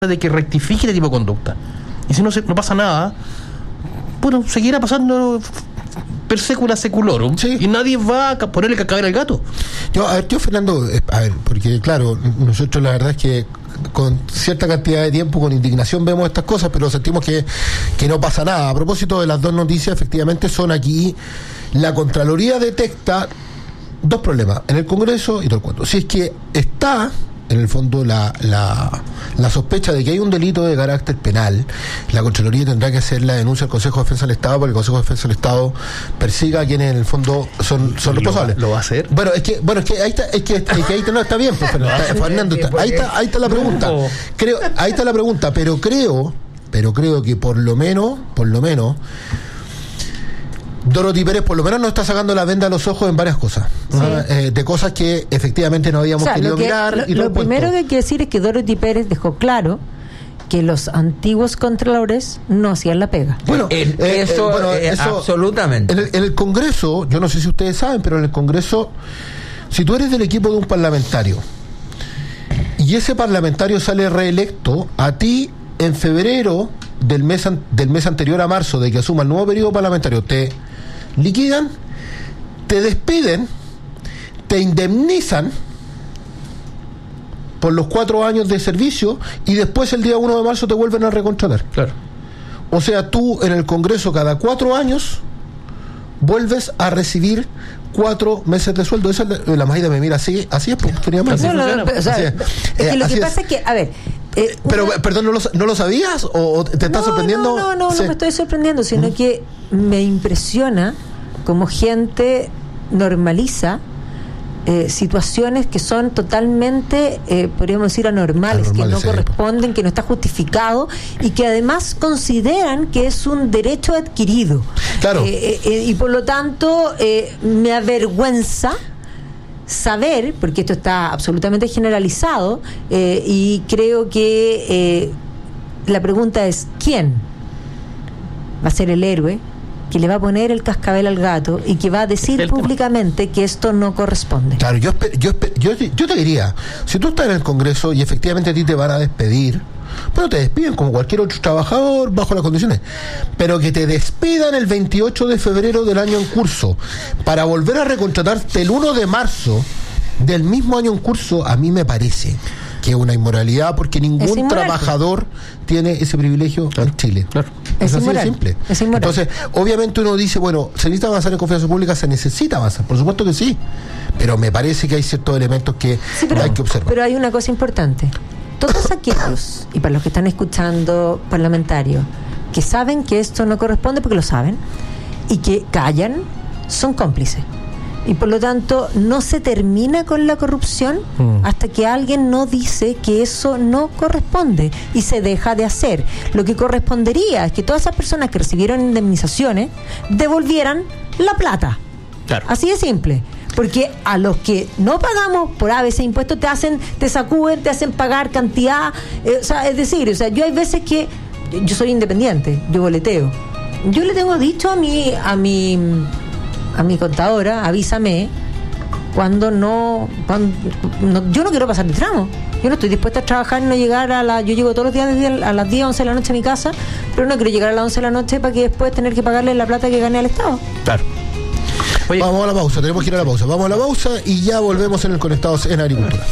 de que rectifique este tipo de conducta. Y si no pasa nada, bueno, seguirá pasando per secula seculorum, sí, y nadie va a ponerle cacaver al gato. Yo, Fernando, porque claro, nosotros la verdad es que con cierta cantidad de tiempo, con indignación vemos estas cosas, pero sentimos que no pasa nada. A propósito de las dos noticias, efectivamente son aquí, la Contraloría detecta dos problemas en el Congreso y todo el cuento. Si es que está en el fondo la sospecha de que hay un delito de carácter penal, la Contraloría tendrá que hacer la denuncia al Consejo de Defensa del Estado para que el Consejo de Defensa del Estado persiga a quienes en el fondo son responsables. ¿Lo va a hacer? Bueno, es que ahí está, ahí no está bien, pues, Fernando, ahí está la pregunta. Ahí está la pregunta, pero creo que por lo menos Dorothy Pérez por lo menos nos está sacando la venda a los ojos en varias cosas, sí, de cosas que efectivamente no habíamos querido mirar. Lo primero que hay que decir es que Dorothy Pérez dejó claro que los antiguos contralores no hacían la pega. Bueno, eso absolutamente. En el Congreso, yo no sé si ustedes saben, pero en el Congreso, si tú eres del equipo de un parlamentario y ese parlamentario sale reelecto, a ti en febrero del mes anterior a marzo de que asuma el nuevo periodo parlamentario te liquidan, te despiden, te indemnizan por los 4 años de servicio y después el día 1 de marzo te vuelven a recontratar. Claro. O sea, tú en el Congreso cada 4 años vuelves a recibir 4 meses de sueldo. Esa es la Maida me mira así es porque teníamos lo que pasa es que, a ver, pero, perdón, ¿no lo sabías? ¿O te estás sorprendiendo? No me estoy sorprendiendo, sino que me impresiona cómo gente normaliza situaciones que son totalmente, podríamos decir, anormales, que no corresponden, que no está justificado y que además consideran que es un derecho adquirido. Claro. Y por lo tanto, me avergüenza saber, porque esto está absolutamente generalizado, y creo que la pregunta es: ¿quién va a ser el héroe que le va a poner el cascabel al gato y que va a decir públicamente que esto no corresponde? Claro, yo te diría, si tú estás en el Congreso y efectivamente a ti te van a despedir, bueno, te despiden como cualquier otro trabajador bajo las condiciones, pero que te despidan el 28 de febrero del año en curso para volver a recontratarte el 1 de marzo del mismo año en curso, a mí me parece que es una inmoralidad, porque ningún trabajador tiene ese privilegio en Chile. Claro. Es así de simple. Entonces, obviamente uno dice, bueno, ¿se necesita avanzar en confianza pública? Se necesita avanzar, por supuesto que sí, pero me parece que hay ciertos elementos que hay que observar. Pero hay una cosa importante: todos aquellos, y para los que están escuchando parlamentarios, que saben que esto no corresponde porque lo saben y que callan, son cómplices. Y por lo tanto no se termina con la corrupción hasta que alguien no dice que eso no corresponde y se deja de hacer. Lo que correspondería es que todas esas personas que recibieron indemnizaciones devolvieran la plata. Claro. Así de simple. Porque a los que no pagamos por ABC impuestos te sacuden, te hacen pagar cantidad, es decir, yo hay veces que yo soy independiente, yo boleteo. Yo le tengo dicho a mi contadora: avísame cuando yo no quiero pasar mi tramo. Yo no estoy dispuesta a trabajar y no llegar yo llego todos los días a las 10, 11 de la noche a mi casa, pero no quiero llegar a las 11 de la noche para que después tener que pagarle la plata que gané al Estado. Claro. Oye, vamos a la pausa, tenemos que ir a la pausa. Vamos a la pausa y ya volvemos en el Conectados en Agricultura.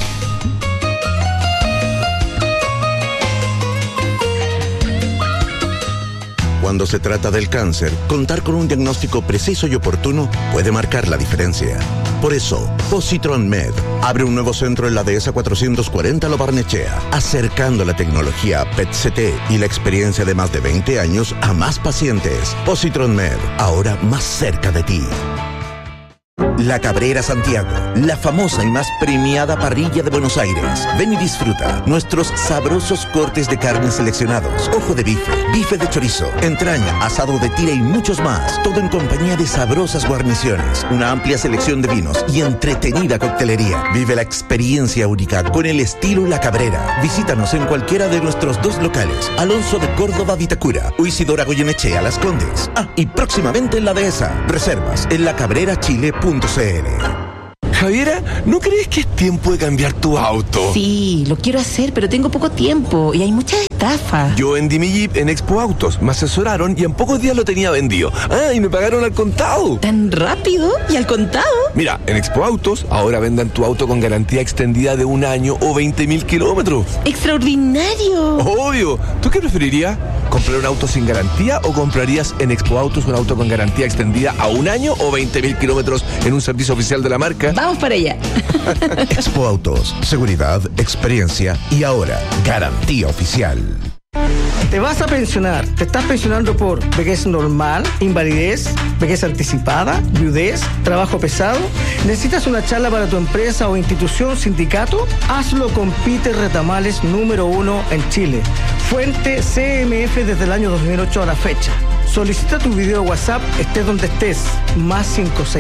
Cuando se trata del cáncer, contar con un diagnóstico preciso y oportuno puede marcar la diferencia. Por eso, Positron Med abre un nuevo centro en la Dehesa 440 Lo Barnechea, acercando la tecnología PET-CT y la experiencia de más de 20 años a más pacientes. Positron Med, ahora más cerca de ti. La Cabrera Santiago, la famosa y más premiada parrilla de Buenos Aires. Ven y disfruta nuestros sabrosos cortes de carne seleccionados, ojo de bife, bife de chorizo, entraña, asado de tira y muchos más. Todo en compañía de sabrosas guarniciones, una amplia selección de vinos y entretenida coctelería. Vive la experiencia única con el estilo La Cabrera. Visítanos en cualquiera de nuestros 2 locales: Alonso de Córdoba, Vitacura, o Isidora Goyenechea, Las Condes. Y próximamente en la Dehesa. Reservas en lacabrerachile.cl. Javiera, ¿no crees que es tiempo de cambiar tu auto? Sí, lo quiero hacer, pero tengo poco tiempo y hay muchas estafas. Yo vendí mi Jeep en Expo Autos, me asesoraron y en pocos días lo tenía vendido. Y me pagaron al contado. ¿Tan rápido? ¿Y al contado? Mira, en Expo Autos ahora vendan tu auto con garantía extendida de 1 año o 20.000 kilómetros. ¡Extraordinario! Obvio. ¿Tú qué preferirías? ¿Comprar un auto sin garantía o comprarías en Expo Autos un auto con garantía extendida a 1 año o 20.000 kilómetros en un servicio oficial de la marca? Vamos para allá. Expo Autos, seguridad, experiencia y ahora garantía oficial. Te vas a pensionar. ¿Te estás pensionando por vejez normal, invalidez, vejez anticipada, viudez, trabajo pesado? ¿Necesitas una charla para tu empresa o institución, sindicato? Hazlo con Peter Retamales, número 1 en Chile. Fuente CMF desde el año 2008 a la fecha. Solicita tu video WhatsApp, estés donde estés. Más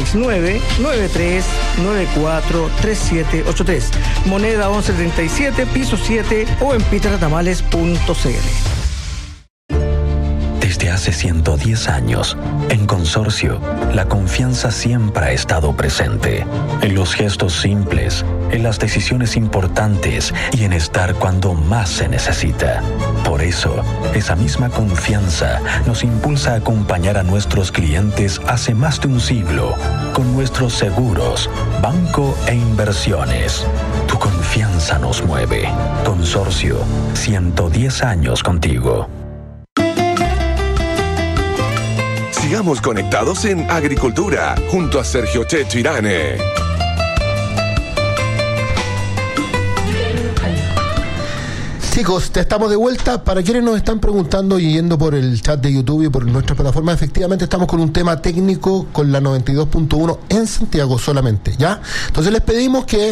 569-9394-3783. Moneda 1137, piso 7 o en peterretamales.cl. Desde hace 110 años, en Consorcio, la confianza siempre ha estado presente. En los gestos simples, en las decisiones importantes y en estar cuando más se necesita. Por eso, esa misma confianza nos impulsa a acompañar a nuestros clientes hace más de un siglo con nuestros seguros, banco e inversiones. Tu confianza nos mueve. Consorcio, 110 años contigo. Sigamos conectados en Agricultura, junto a Sergio Checho Irane. Chicos, estamos de vuelta. Para quienes nos están preguntando y yendo por el chat de YouTube y por nuestra plataforma, efectivamente estamos con un tema técnico con la 92.1 en Santiago solamente, ¿ya? Entonces les pedimos que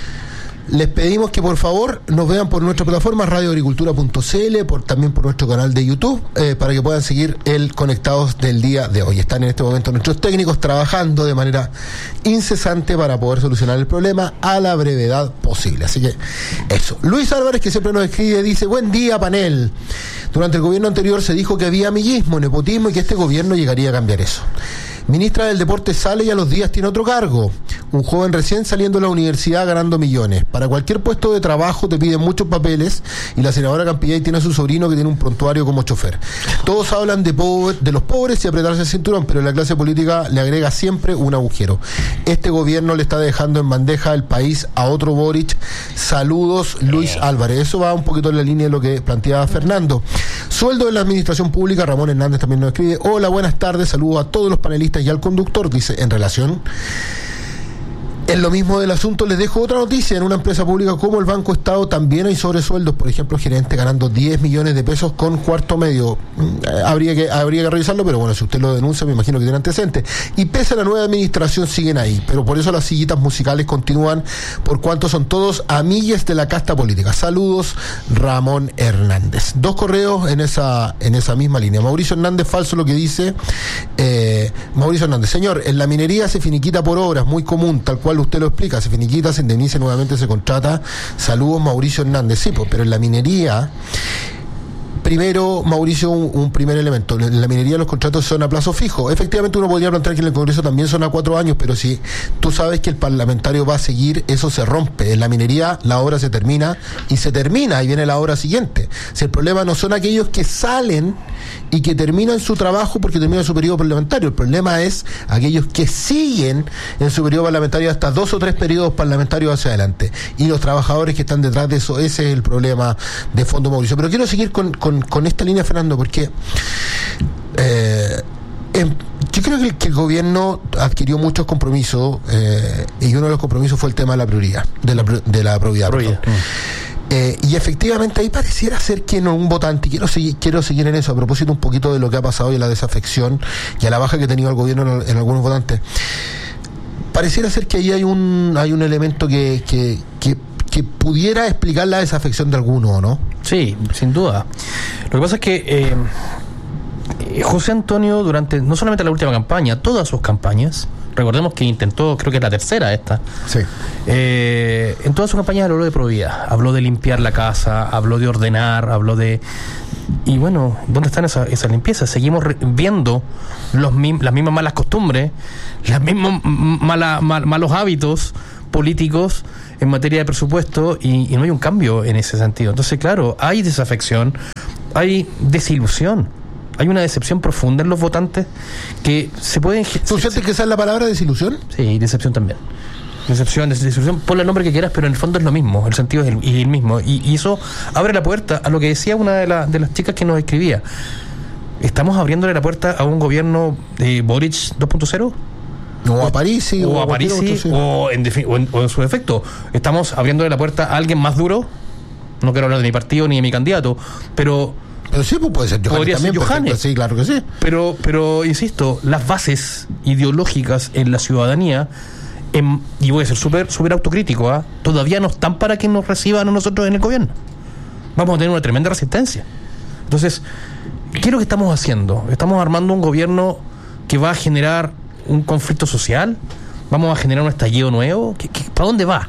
por favor nos vean por nuestra plataforma radioagricultura.cl, también por nuestro canal de YouTube, para que puedan seguir el Conectados del día de hoy. Están en este momento nuestros técnicos trabajando de manera incesante para poder solucionar el problema a la brevedad posible. Así que eso. Luis Álvarez, que siempre nos escribe, dice: buen día, panel. Durante el gobierno anterior se dijo que había amiguismo, nepotismo y que este gobierno llegaría a cambiar eso. Ministra del Deporte sale y a los días tiene otro cargo. Un joven recién saliendo de la universidad ganando millones. Para cualquier puesto de trabajo te piden muchos papeles y la senadora Campillay tiene a su sobrino que tiene un prontuario como chofer. Todos hablan de los pobres y apretarse el cinturón, pero la clase política le agrega siempre un agujero. Este gobierno le está dejando en bandeja el país a otro Boric. Saludos, Luis Álvarez. Eso va un poquito en la línea de lo que planteaba Fernando. Sueldo en la administración pública, Ramón Hernández también nos escribe: hola, buenas tardes, saludo a todos los panelistas y al conductor. Dice, en relación en lo mismo del asunto, les dejo otra noticia. En una empresa pública como el Banco Estado también hay sobresueldos. Por ejemplo, gerente ganando 10 millones de pesos con cuarto medio. Habría que revisarlo, pero bueno, si usted lo denuncia, me imagino que tiene antecedentes. Y pese a la nueva administración, siguen ahí. Pero por eso las sillitas musicales continúan, por cuanto son todos amigues de la casta política. Saludos, Ramón Hernández. 2 correos en esa misma línea. Mauricio Hernández, falso lo que dice. Mauricio Hernández: señor, en la minería se finiquita por obras, muy común, tal cual usted lo explica, se finiquita, se indemniza, nuevamente se contrata. Saludos, Mauricio Hernández. Sí, pues, pero en la minería, primero, Mauricio, un primer elemento. En la minería los contratos son a plazo fijo. Efectivamente, uno podría plantear que en el Congreso también son a 4 años, pero si tú sabes que el parlamentario va a seguir, eso se rompe. En la minería la obra se termina y viene la obra siguiente. Si el problema no son aquellos que salen y que terminan su trabajo porque terminan su periodo parlamentario, el problema es aquellos que siguen en su periodo parlamentario hasta 2 o 3 periodos parlamentarios hacia adelante, y los trabajadores que están detrás de eso. Ese es el problema de fondo, Mauricio. Pero quiero seguir con esta línea, Fernando, porque yo creo que el gobierno adquirió muchos compromisos, y uno de los compromisos fue el tema de la prioridad, de la probidad. Y efectivamente ahí pareciera ser que no un votante, quiero seguir en eso, a propósito un poquito de lo que ha pasado y la desafección y a la baja que ha tenido el gobierno en algunos votantes. Pareciera ser que ahí hay un elemento que pudiera explicar la desafección de alguno, ¿no? Sí, sin duda. Lo que pasa es que José Antonio, durante no solamente la última campaña, todas sus campañas, recordemos que intentó, creo que es la tercera esta, sí, en todas sus campañas habló de probidad, habló de limpiar la casa, habló de ordenar, habló de... Y bueno, ¿dónde están esas limpiezas? Seguimos viendo las mismas malas costumbres, los mismos malos hábitos, políticos en materia de presupuesto y no hay un cambio en ese sentido. Entonces, claro, hay desafección, hay desilusión, hay una decepción profunda en los votantes que se pueden... ¿Tú sientes que esa es la palabra, desilusión? Sí, decepción también. Decepción, ponle el nombre que quieras, pero en el fondo es lo mismo, el sentido es el mismo. Y eso abre la puerta a lo que decía una de las chicas que nos escribía. ¿Estamos abriéndole la puerta a un gobierno de Boric 2.0? O a Parisi, o en su defecto. ¿Estamos abriéndole la puerta a alguien más duro? No quiero hablar de mi partido ni de mi candidato, pero sí, pues puede ser Yohannes. Podría también, ser Yohannes. Sí, claro que sí. Pero insisto, las bases ideológicas en la ciudadanía, y voy a ser súper autocrítico, todavía no están para que nos reciban a nosotros en el gobierno. Vamos a tener una tremenda resistencia. Entonces, ¿qué es lo que estamos haciendo? Estamos armando un gobierno que va a generar un conflicto social, vamos a generar un estallido nuevo. ¿Para dónde va?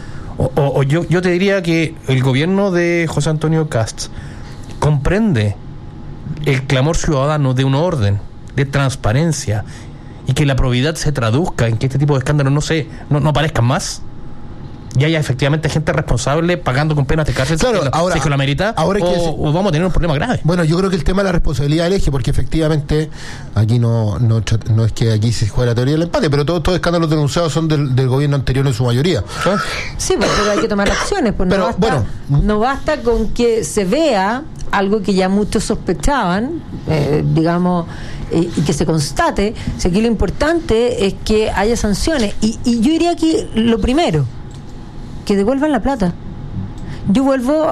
Yo te diría que el gobierno de José Antonio Kast comprende el clamor ciudadano de un orden, de transparencia, y que la probidad se traduzca en que este tipo de escándalos no aparezcan más y haya efectivamente gente responsable pagando con penas de cárcel, claro, si es que la merita, o vamos a tener un problema grave. Bueno, yo creo que el tema de la responsabilidad del eje, porque efectivamente aquí no es que aquí se juegue la teoría del empate, pero todos estos escándalos denunciados son del gobierno anterior en su mayoría. Sí, pero hay que tomar acciones, pues pero, no basta con que se vea algo que ya muchos sospechaban, digamos, y que se constate. Si aquí lo importante es que haya sanciones, y yo diría que lo primero, que devuelvan la plata. Yo vuelvo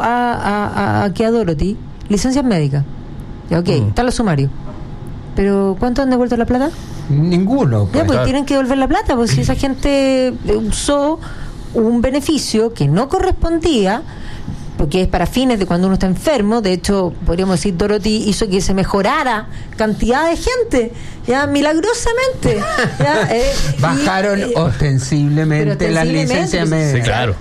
a Dorothy, licencias médicas. Ya, están los sumarios. Pero ¿cuánto han devuelto la plata? Ninguno. Pues tienen que devolver la plata, porque si esa gente usó un beneficio que no correspondía, porque es para fines de cuando uno está enfermo. De hecho, podríamos decir, Dorothy hizo que se mejorara cantidad de gente, ya milagrosamente. Bajaron ostensiblemente las licencias médicas. Sí, claro.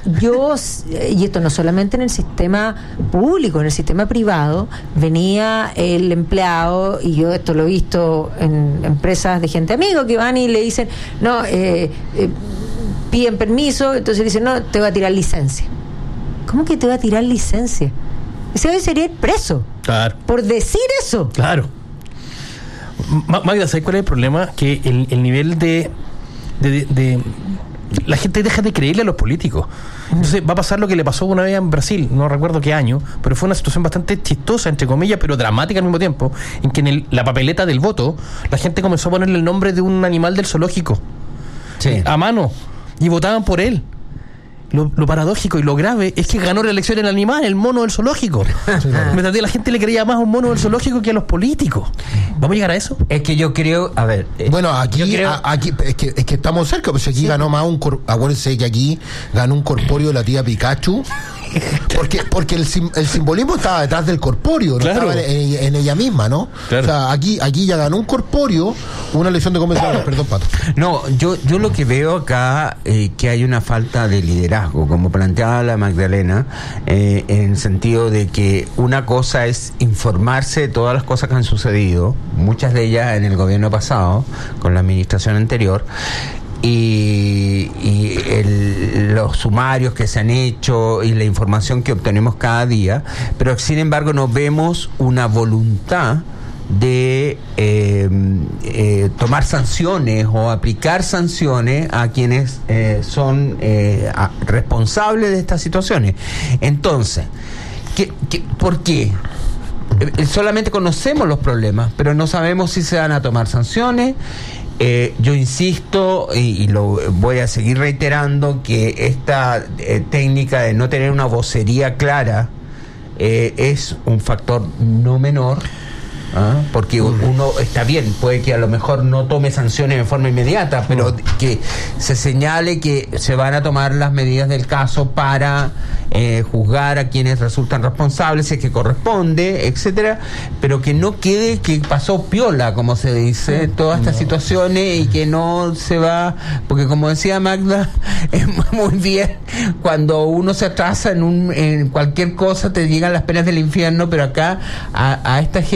Y esto no solamente en el sistema público, en el sistema privado, venía el empleado, y yo esto lo he visto en empresas de gente amigo, que van y le dicen, no, piden permiso, entonces dicen, no, te va a tirar licencia. ¿Cómo que te va a tirar licencia? Ese hoy sería ir preso. Claro. Por decir eso. Claro. Magda, ¿sabes cuál es el problema? Que el nivel de la gente deja de creerle a los políticos. Entonces va a pasar lo que le pasó una vez en Brasil, no recuerdo qué año, pero fue una situación bastante chistosa, entre comillas, pero dramática al mismo tiempo, en que en la papeleta del voto la gente comenzó a ponerle el nombre de un animal del zoológico, a mano, y votaban por él. Lo paradójico y lo grave es que ganó la elección el animal, el mono del zoológico. La gente le creía más a un mono del zoológico que a los políticos. ¿Vamos a llegar a eso? Es que yo creo, a ver, bueno, aquí es que estamos cerca, pues aquí ganó más acuérdense que aquí ganó un corpóreo de la tía Pikachu. Porque el simbolismo estaba detrás del corpóreo, no estaba en ella misma, ¿no? Claro. O sea, aquí ya ganó un corpóreo, una elección de convencionales. Perdón, Pato. No, yo lo que veo acá, que hay una falta de liderazgo, como planteaba la Magdalena, en el sentido de que una cosa es informarse de todas las cosas que han sucedido, muchas de ellas en el gobierno pasado, con la administración anterior, y los sumarios que se han hecho y la información que obtenemos cada día, pero sin embargo no vemos una voluntad de tomar sanciones o aplicar sanciones a quienes son responsables de estas situaciones. Entonces, ¿por qué? Solamente conocemos los problemas, pero no sabemos si se van a tomar sanciones. Yo insisto y lo voy a seguir reiterando, que esta técnica de no tener una vocería clara es un factor no menor, porque uno está bien, puede que a lo mejor no tome sanciones en forma inmediata, pero que se señale que se van a tomar las medidas del caso para juzgar a quienes resultan responsables, si es que corresponde, etcétera, pero que no quede que pasó piola, como se dice, todas estas situaciones, y que no se va, porque como decía Magda, es muy bien, cuando uno se atrasa en cualquier cosa te llegan las penas del infierno, pero acá a esta gente no le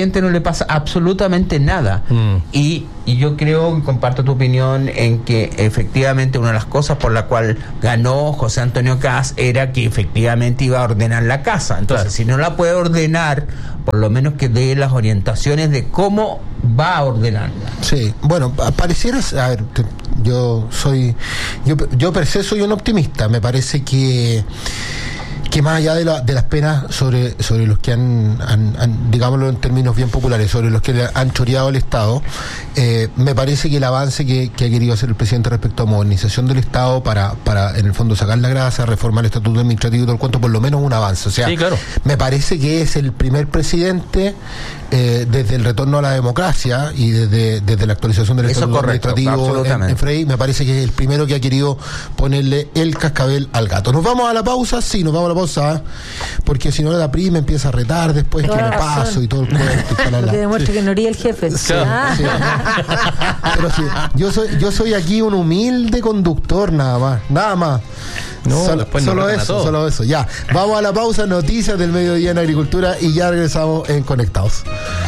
pasa absolutamente nada. Y yo creo, y comparto tu opinión, en que efectivamente una de las cosas por la cual ganó José Antonio Kast era que efectivamente iba a ordenar la casa. Entonces, si no la puede ordenar, por lo menos que dé las orientaciones de cómo va a ordenarla. Sí, bueno, pareciera, a ver, yo per se soy un optimista. Me parece que más allá de las penas sobre los que han, digámoslo en términos bien populares, sobre los que han choreado el Estado, me parece que el avance que ha querido hacer el presidente respecto a modernización del Estado para en el fondo sacar la grasa, reformar el estatuto administrativo y todo el cuento, por lo menos un avance. O sea, sí, claro. Me parece que es el primer presidente desde el retorno a la democracia y desde la actualización del estatuto administrativo en Frey, me parece que es el primero que ha querido ponerle el cascabel al gato. ¿Nos vamos a la pausa? Sí, nos vamos a la pausa, porque si no la prima empieza a retar después que me paso y todo el cuento. Que demuestre que no haría el jefe. Sí. Pero sí, yo soy aquí un humilde conductor nada más. No, solo eso. Ya, vamos a la pausa, noticias del mediodía en agricultura y ya regresamos en Conectados.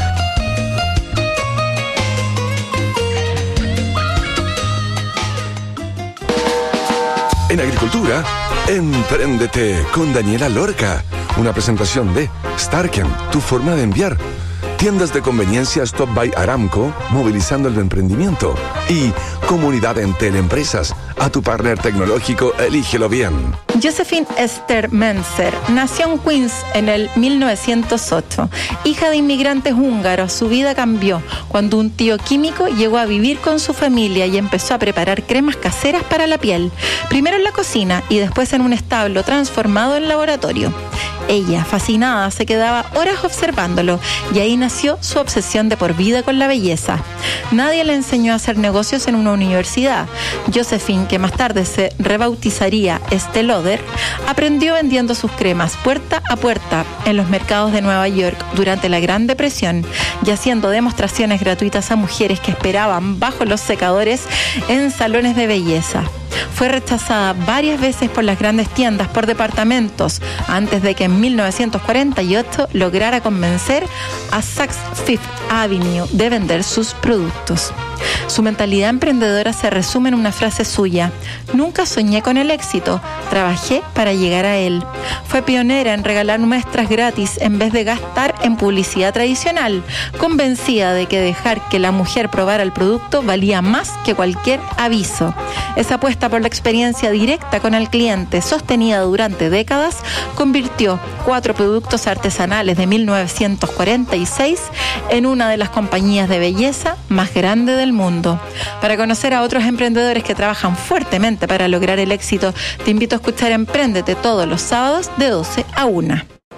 En agricultura, Empréndete con Daniela Lorca. Una presentación de Starken, tu forma de enviar. Tiendas de conveniencia Stop by Aramco, movilizando el emprendimiento. Y Comunidad Entel Empresas. A tu partner tecnológico, elígelo bien. Josephine Esther Menzer nació en Queens en el 1908. Hija de inmigrantes húngaros, su vida cambió cuando un tío químico llegó a vivir con su familia y empezó a preparar cremas caseras para la piel. Primero en la cocina y después en un establo transformado en laboratorio. Ella, fascinada, se quedaba horas observándolo y ahí nació su obsesión de por vida con la belleza. Nadie le enseñó a hacer negocios en una universidad. Josephine, que más tarde se rebautizaría Estée Lauder, aprendió vendiendo sus cremas puerta a puerta en los mercados de Nueva York durante la Gran Depresión y haciendo demostraciones gratuitas a mujeres que esperaban bajo los secadores en salones de belleza. Fue rechazada varias veces por las grandes tiendas por departamentos antes de que en 1948 lograra convencer a Saks Fifth Avenue de vender sus productos. Su mentalidad emprendedora se resume en una frase suya: nunca soñé con el éxito, trabajé para llegar a él. Fue pionera en regalar muestras gratis en vez de gastar en publicidad tradicional, convencida de que dejar que la mujer probara el producto valía más que cualquier aviso. Esa apuesta por la experiencia directa con el cliente, sostenida durante décadas, convirtió 4 productos artesanales de 1946 en una de las compañías de belleza más grandes del mundo. Para conocer a otros emprendedores que trabajan fuertemente para lograr el éxito, te invito a escuchar Empréndete todos los sábados de 12 a 1.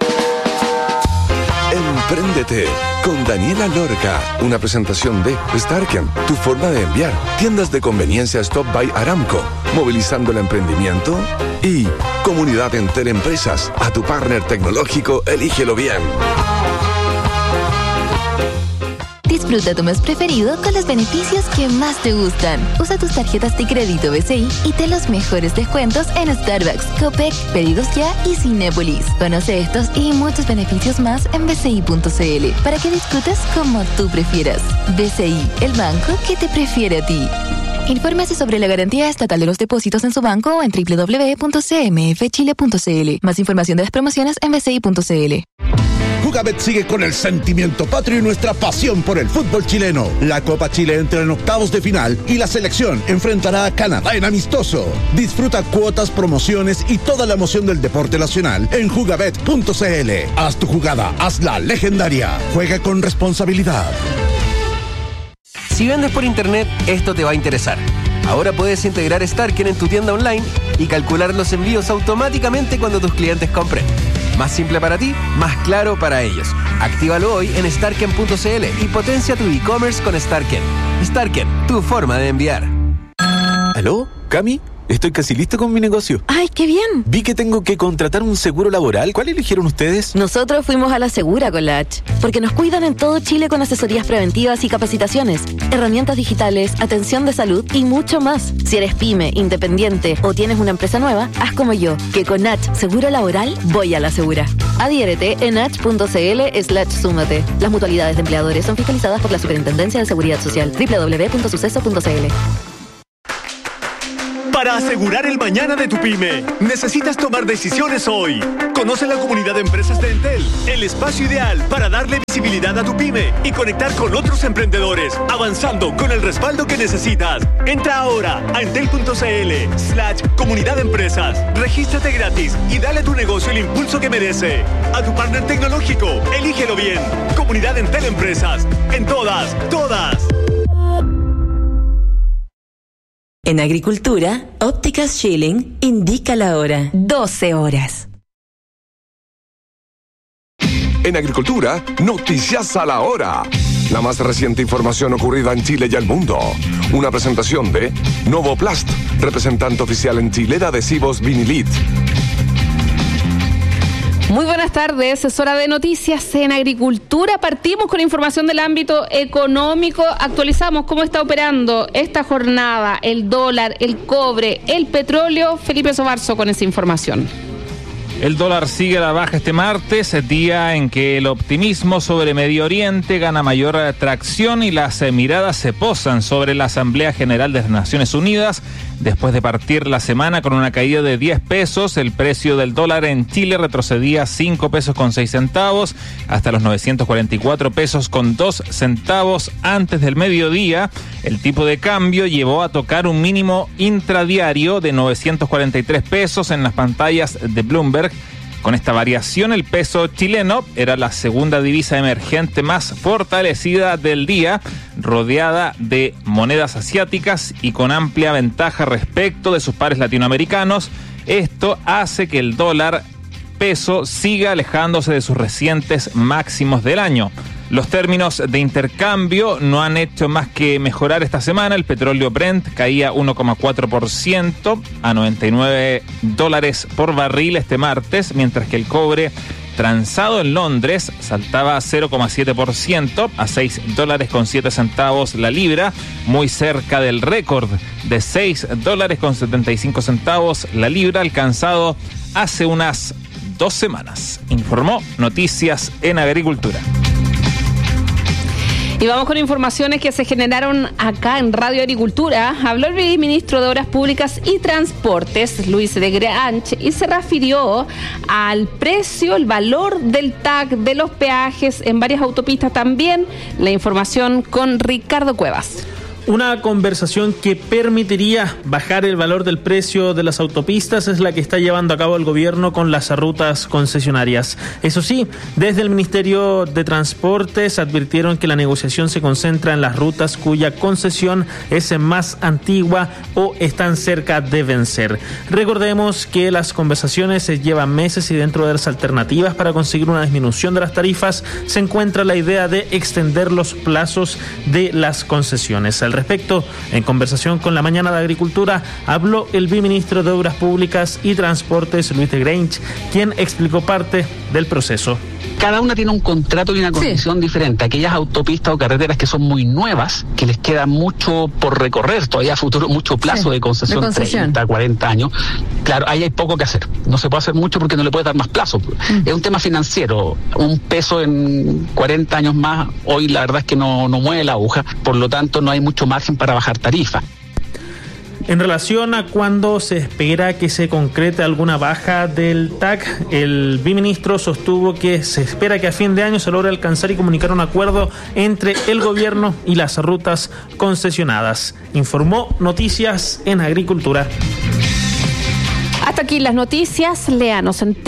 Empréndete con Daniela Lorca. Una presentación de Starken, tu forma de enviar. Tiendas de conveniencia Stop by Aramco, movilizando el emprendimiento. Y Comunidad Entel Empresas. A tu partner tecnológico, elígelo bien. Disfruta tu mes preferido con los beneficios que más te gustan. Usa tus tarjetas de crédito BCI y ten los mejores descuentos en Starbucks, Copec, Pedidos Ya y Cinépolis. Conoce estos y muchos beneficios más en bci.cl para que disfrutes como tú prefieras. BCI, el banco que te prefiere a ti. Infórmese sobre la garantía estatal de los depósitos en su banco o en www.cmfchile.cl. Más información de las promociones en bci.cl. Jugabet sigue con el sentimiento patrio y nuestra pasión por el fútbol chileno. La Copa Chile entra en octavos de final y la selección enfrentará a Canadá en amistoso. Disfruta cuotas, promociones y toda la emoción del deporte nacional en jugabet.cl. Haz tu jugada, hazla legendaria. Juega con responsabilidad. Si vendes por internet, esto te va a interesar. Ahora puedes integrar Starken en tu tienda online y calcular los envíos automáticamente cuando tus clientes compren. Más simple para ti, más claro para ellos. Actívalo hoy en starken.cl y potencia tu e-commerce con Starken. Starken, tu forma de enviar. ¿Aló, Cami? estoy casi listo con mi negocio. ¡Ay, qué bien! Vi que tengo que contratar un seguro laboral. ¿Cuál eligieron ustedes? Nosotros fuimos a la Segura con la H, porque nos cuidan en todo Chile con asesorías preventivas y capacitaciones, herramientas digitales, atención de salud y mucho más. Si eres pyme, independiente o tienes una empresa nueva, haz como yo, que con H Seguro Laboral voy a la Segura. Adhiérete en h.cl/súmate. Las mutualidades de empleadores son fiscalizadas por la Superintendencia de Seguridad Social. www.suceso.cl. Para asegurar el mañana de tu pyme, necesitas tomar decisiones hoy. Conoce la comunidad de empresas de Entel, el espacio ideal para darle visibilidad a tu pyme y conectar con otros emprendedores, avanzando con el respaldo que necesitas. Entra ahora a entel.cl/comunidad de empresas. Regístrate gratis y dale a tu negocio el impulso que merece. A tu partner tecnológico, elígelo bien. Comunidad Entel Empresas. En todas. En Agricultura, Ópticas Schilling indica la hora. 12 horas. En Agricultura, noticias a la hora. La más reciente información ocurrida en Chile y el mundo. Una presentación de Novoplast, representante oficial en Chile de adhesivos Vinilit. Muy buenas tardes, es hora de noticias en Agricultura. Partimos con información del ámbito económico. Actualizamos cómo está operando esta jornada el dólar, el cobre, el petróleo. Felipe Sobarzo con esa información. El dólar sigue a la baja este martes, día en que el optimismo sobre Medio Oriente gana mayor tracción y las miradas se posan sobre la Asamblea General de las Naciones Unidas. Después de partir la semana con una caída de 10 pesos, el precio del dólar en Chile retrocedía 5 pesos con 6 centavos hasta los 944 pesos con 2 centavos antes del mediodía. El tipo de cambio llevó a tocar un mínimo intradiario de 943 pesos en las pantallas de Bloomberg. Con esta variación, el peso chileno era la segunda divisa emergente más fortalecida del día, rodeada de monedas asiáticas y con amplia ventaja respecto de sus pares latinoamericanos. Esto hace que el dólar peso siga alejándose de sus recientes máximos del año. Los términos de intercambio no han hecho más que mejorar esta semana. El petróleo Brent caía 1,4% a $99 por barril este martes, mientras que el cobre transado en Londres saltaba 0,7% a $6.07 la libra, muy cerca del récord de $6.75 la libra alcanzado hace unas 2 semanas. Informó Noticias en Agricultura. Y vamos con informaciones que se generaron acá en Radio Agricultura. Habló el viceministro de Obras Públicas y Transportes, Luis de Granch, y se refirió al precio, el valor del TAC, de los peajes en varias autopistas también. La información con Ricardo Cuevas. Una conversación que permitiría bajar el valor del precio de las autopistas es la que está llevando a cabo el gobierno con las rutas concesionarias. Eso sí, desde el Ministerio de Transportes advirtieron que la negociación se concentra en las rutas cuya concesión es más antigua o están cerca de vencer. Recordemos que las conversaciones llevan meses y dentro de las alternativas para conseguir una disminución de las tarifas se encuentra la idea de extender los plazos de las concesiones. Al respecto, en conversación con La Mañana de Agricultura, habló el viceministro de Obras Públicas y Transportes, Luis de Granch, quien explicó parte del proceso. Cada una tiene un contrato y una condición diferente. Aquellas autopistas o carreteras que son muy nuevas, que les queda mucho por recorrer, todavía a futuro, mucho plazo de concesión, 30, 40 años. Claro, ahí hay poco que hacer. No se puede hacer mucho porque no le puedes dar más plazo. Es un tema financiero. Un peso en 40 años más, hoy la verdad es que no mueve la aguja. Por lo tanto, no hay mucho margen para bajar tarifas. En relación a cuándo se espera que se concrete alguna baja del TAC, el viceministro sostuvo que se espera que a fin de año se logre alcanzar y comunicar un acuerdo entre el gobierno y las rutas concesionadas. Informó Noticias en Agricultura. Hasta aquí las noticias, léanos en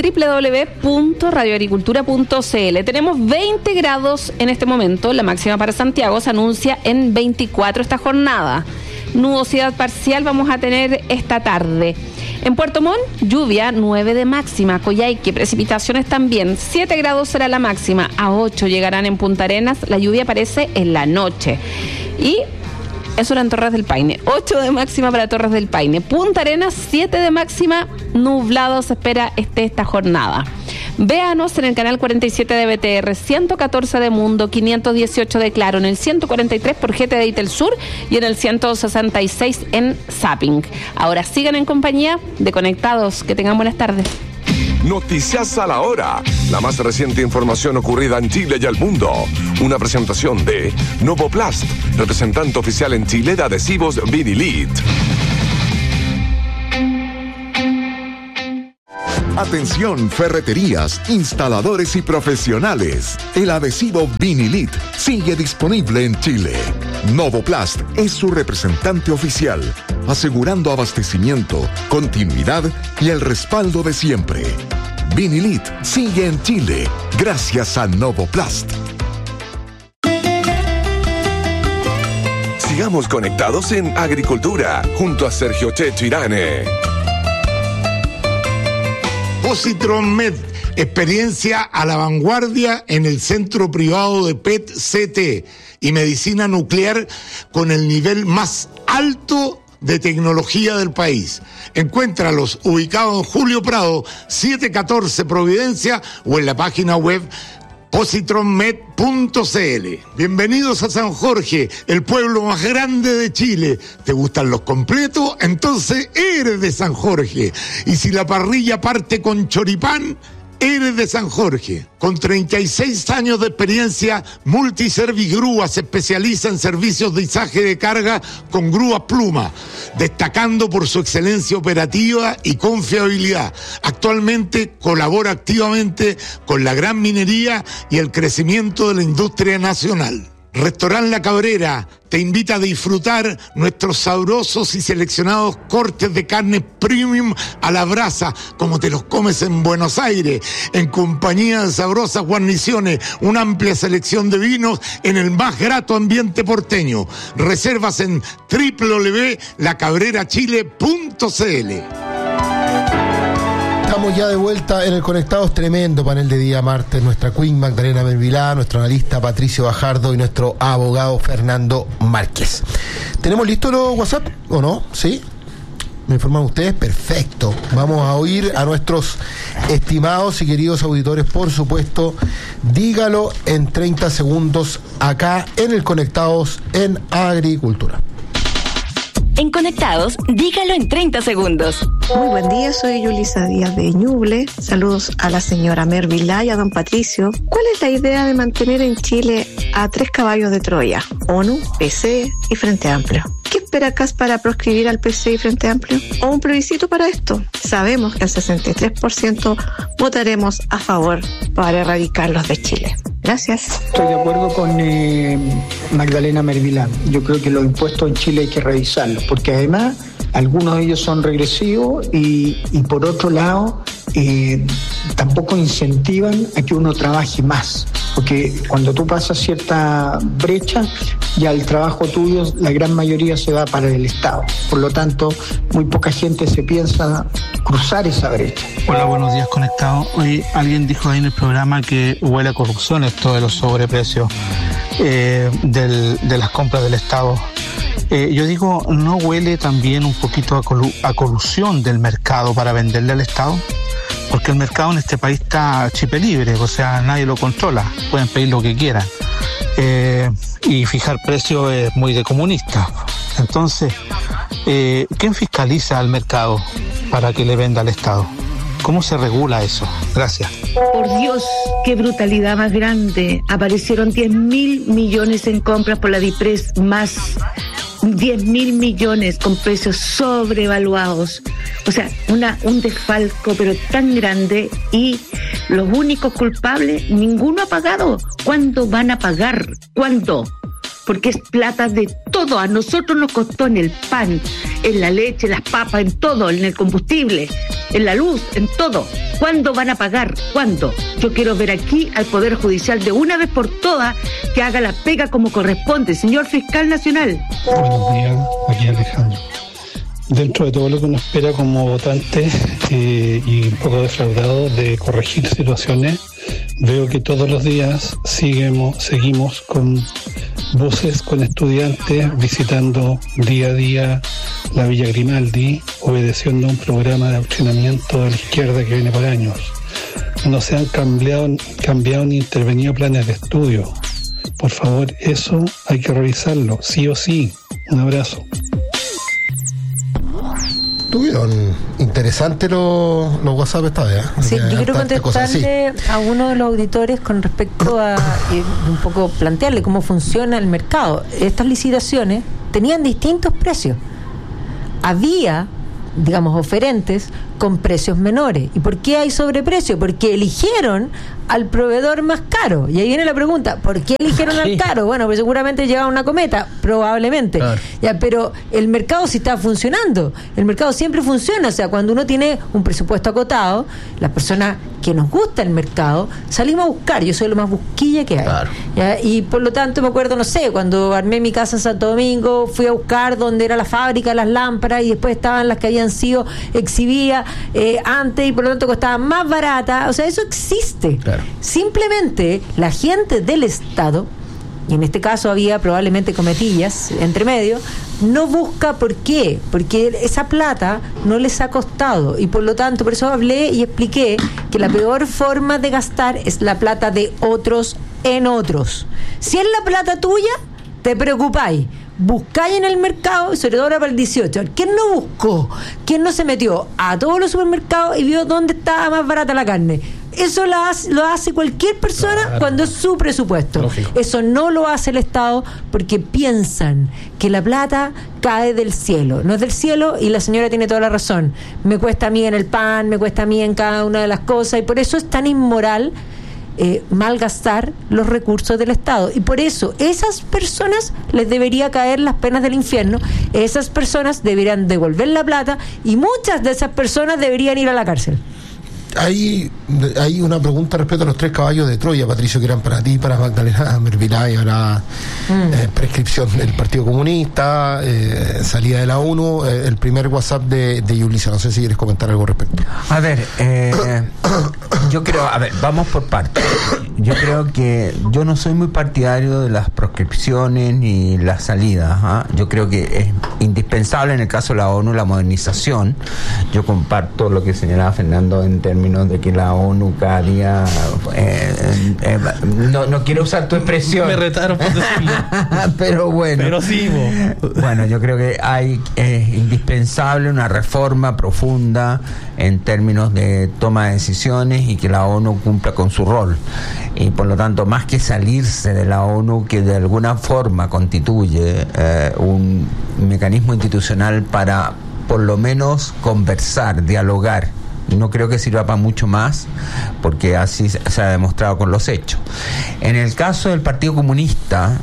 www.radioagricultura.cl. Tenemos 20 grados en este momento, la máxima para Santiago se anuncia en 24 esta jornada. Nubosidad parcial vamos a tener esta tarde. En Puerto Montt, lluvia, 9 de máxima. Coyhaique, precipitaciones también. 7 grados será la máxima. A 8 llegarán en Punta Arenas. La lluvia aparece en la noche. Y Eso era en Torres del Paine. 8 de máxima para Torres del Paine. Punta Arenas, 7 de máxima. Nublado se espera esta jornada. Véanos en el canal 47 de BTR, 114 de Mundo, 518 de Claro, en el 143 por GT de Itelsur y en el 166 en Zapping. Ahora sigan en compañía de Conectados. Que tengan buenas tardes. Noticias a la hora. La más reciente información ocurrida en Chile y el mundo. Una presentación de Novoplast, representante oficial en Chile de adhesivos Vinilit. Atención, ferreterías, instaladores y profesionales. El adhesivo Vinilit sigue disponible en Chile. Novoplast es su representante oficial, asegurando abastecimiento, continuidad y el respaldo de siempre. Vinilit sigue en Chile gracias a Novoplast. Sigamos conectados en Agricultura junto a Sergio Checho Irane. Positron Med, experiencia a la vanguardia en el centro privado de PET-CT y medicina nuclear con el nivel más alto de tecnología del país. Encuéntralos ubicados en Julio Prado, 714 Providencia o en la página web positronmed.cl. Bienvenidos a San Jorge, el pueblo más grande de Chile. ¿Te gustan los completos? Entonces eres de San Jorge. Y si la parrilla parte con choripán, eres de San Jorge. Con 36 años de experiencia, Multiservice Grúa se especializa en servicios de izaje de carga con grúas Pluma, destacando por su excelencia operativa y confiabilidad. Actualmente colabora activamente con la gran minería y el crecimiento de la industria nacional. Restaurant La Cabrera te invita a disfrutar nuestros sabrosos y seleccionados cortes de carne premium a la brasa, como te los comes en Buenos Aires, en compañía de sabrosas guarniciones, una amplia selección de vinos en el más grato ambiente porteño. Reservas en www.lacabrerachile.cl. Estamos ya de vuelta en el Conectados, tremendo panel de día martes, nuestra Queen Magdalena Mervilá, nuestro analista Patricio Bajardo y nuestro abogado Fernando Márquez. ¿Tenemos listo los WhatsApp o no? ¿Sí? ¿Me informan ustedes? Perfecto. Vamos a oír a nuestros estimados y queridos auditores, por supuesto. Dígalo en 30 segundos acá en el Conectados en Agricultura. En Conectados, dígalo en 30 segundos. Muy buen día, soy Yulisa Díaz de Ñuble. Saludos a la señora Mervilá y a don Patricio. ¿Cuál es la idea de mantener en Chile a 3 caballos de Troya? ONU, PC y Frente Amplio. ¿Qué espera CAS para proscribir al PC y Frente Amplio? ¿O un plebiscito para esto? Sabemos que el 63% votaremos a favor para erradicarlos de Chile. Gracias. Estoy de acuerdo con Magdalena Mervilán. Yo creo que los impuestos en Chile hay que revisarlos, porque además algunos de ellos son regresivos y por otro lado tampoco incentivan a que uno trabaje más, porque cuando tú pasas cierta brecha, ya el trabajo tuyo, la gran mayoría se va para el Estado. Por lo tanto, muy poca gente se piensa cruzar esa brecha. Hola, buenos días, Conectado. Hoy alguien dijo ahí en el programa que huele a corrupción esto de los sobreprecios de las compras del Estado. Yo digo, ¿no huele también un poquito a colusión del mercado para venderle al Estado? Porque el mercado en este país está chipe libre, o sea, nadie lo controla, pueden pedir lo que quieran. Y fijar precios es muy de comunista. Entonces, ¿quién fiscaliza al mercado para que le venda al Estado? ¿Cómo se regula eso? Gracias. Por Dios, qué brutalidad más grande. Aparecieron 10.000 millones en compras por la DIPRES, más 10.000 millones con precios sobrevaluados. O sea, un desfalco pero tan grande, y los únicos culpables, ninguno ha pagado. ¿Cuándo van a pagar? ¿Cuándo? Porque es plata de todo. A nosotros nos costó en el pan, en la leche, en las papas, en todo, en el combustible, en la luz, en todo. ¿Cuándo van a pagar? ¿Cuándo? Yo quiero ver aquí al Poder Judicial de una vez por todas que haga la pega como corresponde. Señor Fiscal Nacional. Buenos días, aquí Alejandro. Dentro de todo lo que uno espera como votante y un poco defraudado de corregir situaciones, veo que todos los días seguimos con voces con estudiantes visitando día a día la Villa Grimaldi, obedeciendo a un programa de adoctrinamiento de la izquierda que viene por años. No se han cambiado ni intervenido planes de estudio. Por favor, eso hay que revisarlo, sí o sí. Un abrazo. Tuvieron interesantes los WhatsApp esta vez. Sí, yo quiero contestarle a uno de los auditores con respecto a un poco plantearle cómo funciona el mercado. Estas licitaciones tenían distintos precios. Había, digamos, oferentes con precios menores. ¿Y por qué hay sobreprecio? Porque eligieron al proveedor más caro. Y ahí viene la pregunta, ¿por qué eligieron al caro? Bueno, pues seguramente llegaba una cometa, probablemente. Claro. Ya, pero el mercado sí está funcionando. El mercado siempre funciona. O sea, cuando uno tiene un presupuesto acotado, las personas que nos gusta el mercado, salimos a buscar. Yo soy lo más busquilla que hay. Claro. ¿Ya? Y por lo tanto me acuerdo, no sé, cuando armé mi casa en Santo Domingo, fui a buscar dónde era la fábrica de las lámparas y después estaban las que habían sido exhibidas antes y por lo tanto costaban más baratas. O sea, eso existe. Claro. Simplemente la gente del Estado, y en este caso había probablemente cometillas entre medio, no busca. ¿Por qué? Porque esa plata no les ha costado y por lo tanto, por eso hablé y expliqué que la peor forma de gastar es la plata de otros en otros. Si es la plata tuya, te preocupáis, buscáis en el mercado, sobre todo ahora para el 18. ¿Quién no buscó? ¿Quién no se metió a todos los supermercados y vio dónde estaba más barata la carne? Eso lo hace cualquier persona cuando es su presupuesto. Lógico. Eso no lo hace el Estado porque piensan que la plata cae del cielo. No es del cielo y la señora tiene toda la razón. Me cuesta a mí en el pan, me cuesta a mí en cada una de las cosas y por eso es tan inmoral malgastar los recursos del Estado. Y por eso esas personas les debería caer las penas del infierno. Esas personas deberían devolver la plata y muchas de esas personas deberían ir a la cárcel. Hay una pregunta respecto a los 3 caballos de Troya, Patricio, que eran para ti, para Magdalena Mervilay, ahora prescripción del Partido Comunista, salida de la ONU, el primer WhatsApp de Yulisa. No sé si quieres comentar algo al respecto. A ver, yo creo, vamos por partes. Yo creo que yo no soy muy partidario de las proscripciones ni las salidas. Yo creo que es indispensable en el caso de la ONU la modernización. Yo comparto lo que señalaba Fernando en términos de que la ONU cada día no quiero usar tu expresión. Me retaron por decirlo. Pero bueno. Pero sí, bueno, yo creo que es indispensable una reforma profunda en términos de toma de decisiones y que la ONU cumpla con su rol. Y por lo tanto, más que salirse de la ONU, que de alguna forma constituye un mecanismo institucional para por lo menos conversar, dialogar. No creo que sirva para mucho más, porque así se ha demostrado con los hechos. En el caso del Partido Comunista,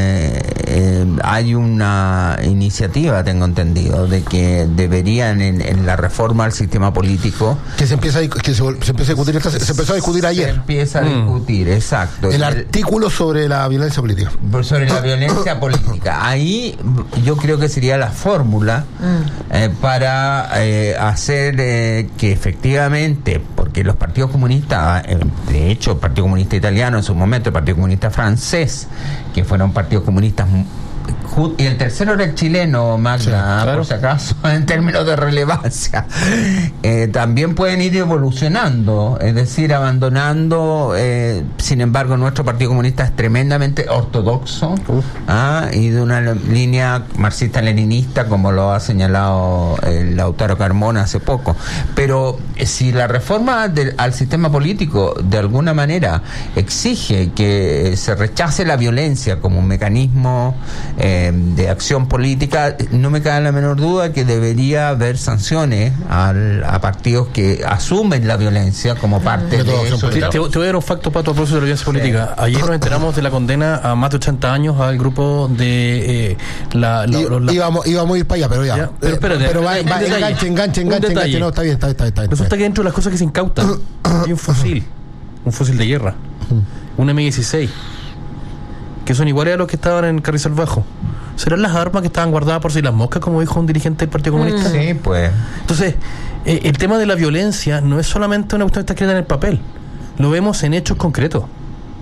hay una iniciativa, tengo entendido, de que deberían en la reforma al sistema político que se empieza a discutir, se empezó a discutir ayer. Se empieza a discutir, exacto. El artículo sobre la violencia política. Sobre la violencia política. Ahí yo creo que sería la fórmula para hacer que efectivamente, porque los partidos comunistas, de hecho el Partido Comunista Italiano en su momento, el Partido Comunista Francés, que fueron partidos comunistas, y el tercero era el chileno, Magda, sí, claro, por si acaso, en términos de relevancia, también pueden ir evolucionando, es decir, abandonando, sin embargo nuestro Partido Comunista es tremendamente ortodoxo, y de una línea marxista-leninista, como lo ha señalado el Lautaro Carmona hace poco. Pero si la reforma al sistema político de alguna manera exige que se rechace la violencia como un mecanismo de acción política, no me cabe la menor duda que debería haber sanciones a partidos que asumen la violencia como parte de eso. Te voy a dar un facto, Pato, a propósito de la violencia política. Ayer nos enteramos de la condena a más de 80 años al grupo de íbamos a ir para allá, pero ya. Pero espérate, enganche, no, está bien. Resulta que dentro de las cosas que se incautan hay un fusil de guerra, un M16, que son iguales a los que estaban en Carrizal Bajo. ¿Serán las armas que estaban guardadas por si las moscas, como dijo un dirigente del Partido Comunista? Sí, pues. Entonces, el tema de la violencia no es solamente una cuestión que está escrita en el papel, lo vemos en hechos concretos.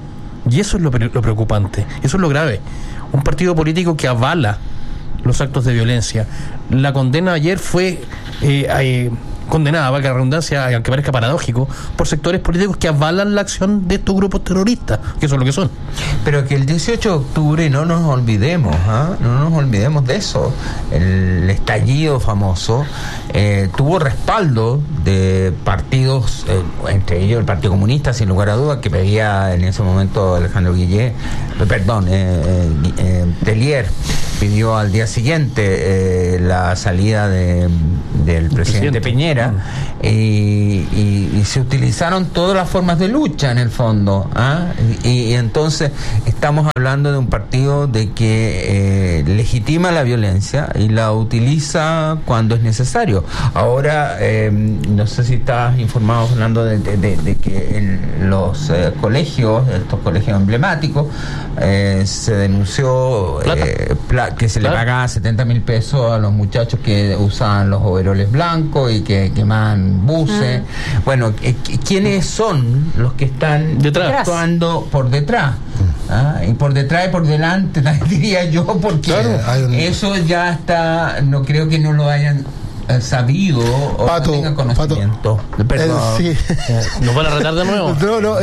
Y eso es lo preocupante, eso es lo grave. Un partido político que avala los actos de violencia. La condena ayer fue condenada, valga la redundancia, aunque parezca paradójico, por sectores políticos que avalan la acción de estos grupos terroristas, que son lo que son. Pero que el 18 de octubre no nos olvidemos, no nos olvidemos de eso. El estallido famoso tuvo respaldo de partidos, entre ellos el Partido Comunista, sin lugar a dudas, que pedía en ese momento Alejandro Tellier pidió al día siguiente la salida del presidente Piñera, y se utilizaron todas las formas de lucha en el fondo, y entonces estamos hablando de un partido de que legitima la violencia y la utiliza cuando es necesario. Ahora no sé si estás informado, Fernando, de que en los colegios, estos colegios emblemáticos, se denunció que se le pagaba 70,000 pesos a los muchachos que usaban los overoles blancos y que quemaban buses. Bueno, ¿quiénes son los que están actuando por detrás? Y por detrás y por delante, diría yo, porque eso ya está, no creo que no lo hayan sabido o no tengan conocimiento. ¿Nos van a retar de nuevo? No,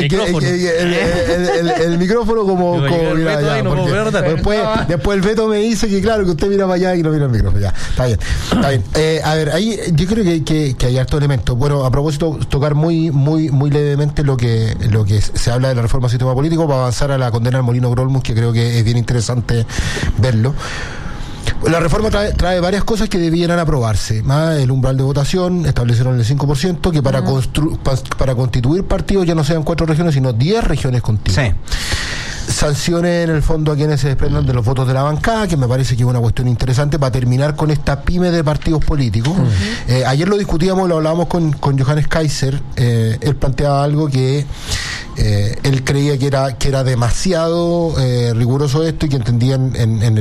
el micrófono como mira allá, después el Beto me dice que claro, que usted mira para allá y no mira el micrófono. Ya, está bien. A ver, ahí yo creo que hay harto elemento. Bueno, a propósito, tocar muy levemente lo que se habla de la reforma del sistema político para avanzar a la condena al Molino Grolmus, que creo que es bien interesante verlo. La reforma trae varias cosas que debieran aprobarse. El umbral de votación, establecieron el 5%, que para constituir partidos ya no sean 4 regiones, sino 10 regiones contiguas. Sí. Sanciones en el fondo a quienes se desprendan de los votos de la bancada, que me parece que es una cuestión interesante para terminar con esta pyme de partidos políticos. Ayer lo discutíamos, lo hablábamos con Johannes Kaiser. Él planteaba algo que él creía que era demasiado riguroso esto, y que entendían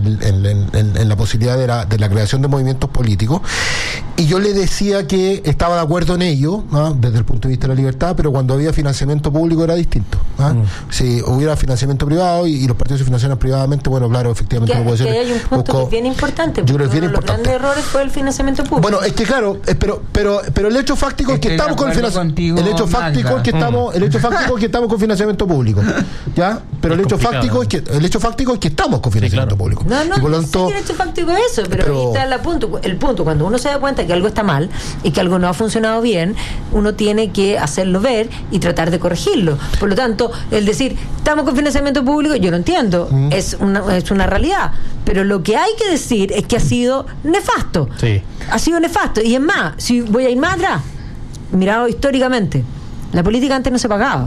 en la posibilidad de la creación de movimientos políticos, y yo le decía que estaba de acuerdo en ello, desde el punto de vista de la libertad, pero cuando había financiamiento público era distinto. Si hubiera financiamiento privado y los partidos se financiaran privadamente, bueno, claro, efectivamente no puede ser. Hay un punto que es bien importante, yo creo que es bien uno de los importante. grandes errores fue el financiamiento público. Bueno, es que claro, pero el hecho fáctico es que estamos con financiamiento. El hecho fáctico es que estamos con financiamiento público, ¿ya? Pero el hecho fáctico es que estamos con financiamiento público. No, y por lo tanto, el hecho fáctico es eso, pero ahí está el punto. Cuando uno se da cuenta que algo está mal y que algo no ha funcionado bien, uno tiene que hacerlo ver y tratar de corregirlo. Por lo tanto, el decir estamos con financiamiento público, yo no entiendo, es una realidad, pero lo que hay que decir es que ha sido nefasto. Sí. Ha sido nefasto. Y es más, si voy a ir más atrás, mirado históricamente, la política antes no se pagaba.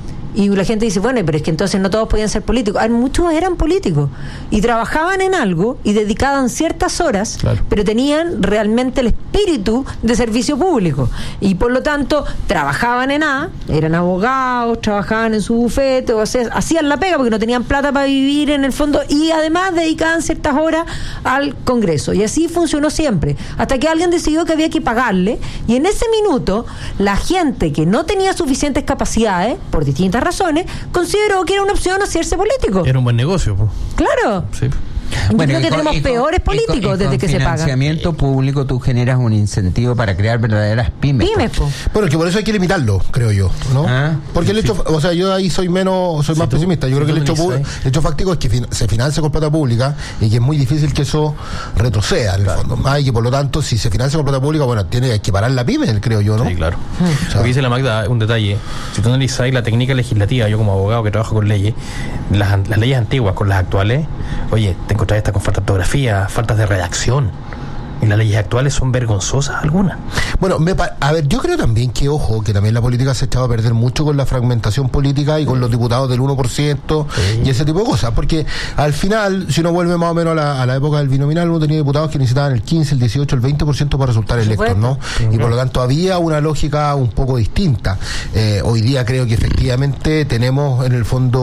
Y la gente dice, bueno, pero es que entonces no todos podían ser políticos. Muchos eran políticos y trabajaban en algo y dedicaban ciertas horas, pero tenían realmente el espíritu de servicio público. Y por lo tanto, trabajaban en eran abogados, trabajaban en su bufete, o sea, hacían la pega porque no tenían plata para vivir en el fondo, y además dedicaban ciertas horas al Congreso. Y así funcionó siempre, hasta que alguien decidió que había que pagarle, y en ese minuto, la gente que no tenía suficientes capacidades, por distintas razones, consideró que era una opción hacerse político. Era un buen negocio, pues. Claro. Sí. Yo creo que tenemos peores políticos desde que se pagan. Con financiamiento público tú generas un incentivo para crear verdaderas pymes. Bueno, que por eso hay que limitarlo, creo yo, ¿no? Porque el hecho, o sea, yo ahí soy más pesimista. Yo creo que el hecho fáctico es que se financia con plata pública y que es muy difícil que eso retroceda en el fondo. Y que por lo tanto, si se financia con plata pública, bueno, tiene que parar la pyme, creo yo, ¿no? Sí, claro. O sea, lo que dice la Magda, un detalle. Si tú analizas la técnica legislativa, yo como abogado que trabajo con leyes, las leyes antiguas con las actuales, oye, te encontrás esta con falta de ortografía, faltas de redacción. Y las leyes actuales son vergonzosas algunas. Bueno, a ver, yo creo también que, ojo, que también la política se ha echado a perder mucho con la fragmentación política y con los diputados del 1% y ese tipo de cosas, porque al final, si uno vuelve más o menos a la época del binominal, uno tenía diputados que necesitaban el 15, el 18, el 20% para resultar electos, ¿no? Y por lo tanto había una lógica un poco distinta. Hoy día creo que efectivamente tenemos en el fondo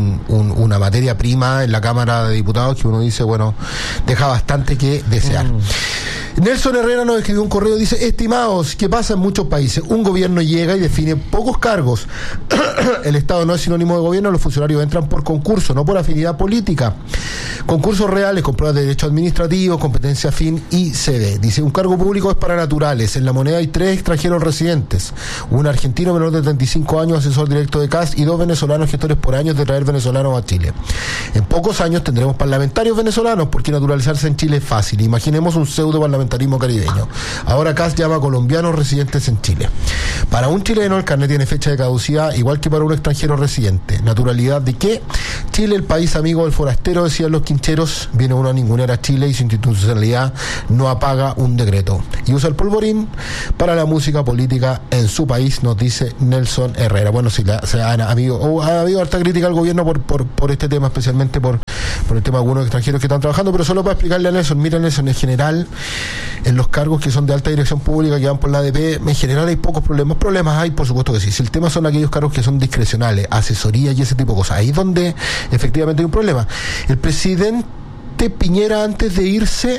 una materia prima en la Cámara de Diputados que uno dice, bueno, deja bastante que desear. Nelson Herrera nos escribió un correo, dice: estimados, ¿qué pasa en muchos países? Un gobierno llega y define pocos cargos. El Estado no es sinónimo de gobierno, los funcionarios entran por concurso, no por afinidad política. Concursos reales con pruebas de derecho administrativo, competencia afín y CD. Dice: un cargo público es para naturales. En la moneda hay 3 extranjeros residentes. Un argentino menor de 35 años, asesor directo de CAS, y 2 venezolanos gestores por años de traer venezolanos a Chile. En pocos años tendremos parlamentarios venezolanos, porque naturalizarse en Chile es fácil. Imaginemos un pseudo parlamentarismo caribeño. Ahora CAS llama a colombianos residentes en Chile. Para un chileno el carnet tiene fecha de caducidad, igual que para un extranjero residente. ¿Naturalidad de qué? Chile, el país amigo del forastero, decían los quincheros. Viene uno a ningunear a Chile y su institucionalidad no apaga un decreto. Y usa el polvorín para la música política en su país, nos dice Nelson Herrera. Bueno, sí, ha habido harta crítica al gobierno por este tema, especialmente por el tema de algunos extranjeros que están trabajando, pero solo para explicarle a Nelson: mira, Nelson, en general, en los cargos que son de alta dirección pública, que van por la ADP, en general hay pocos problemas. Problemas hay, por supuesto que sí. Si el tema son aquellos cargos que son discrecionales, asesoría y ese tipo de cosas, ahí es donde efectivamente hay un problema. El presidente Piñera, antes de irse,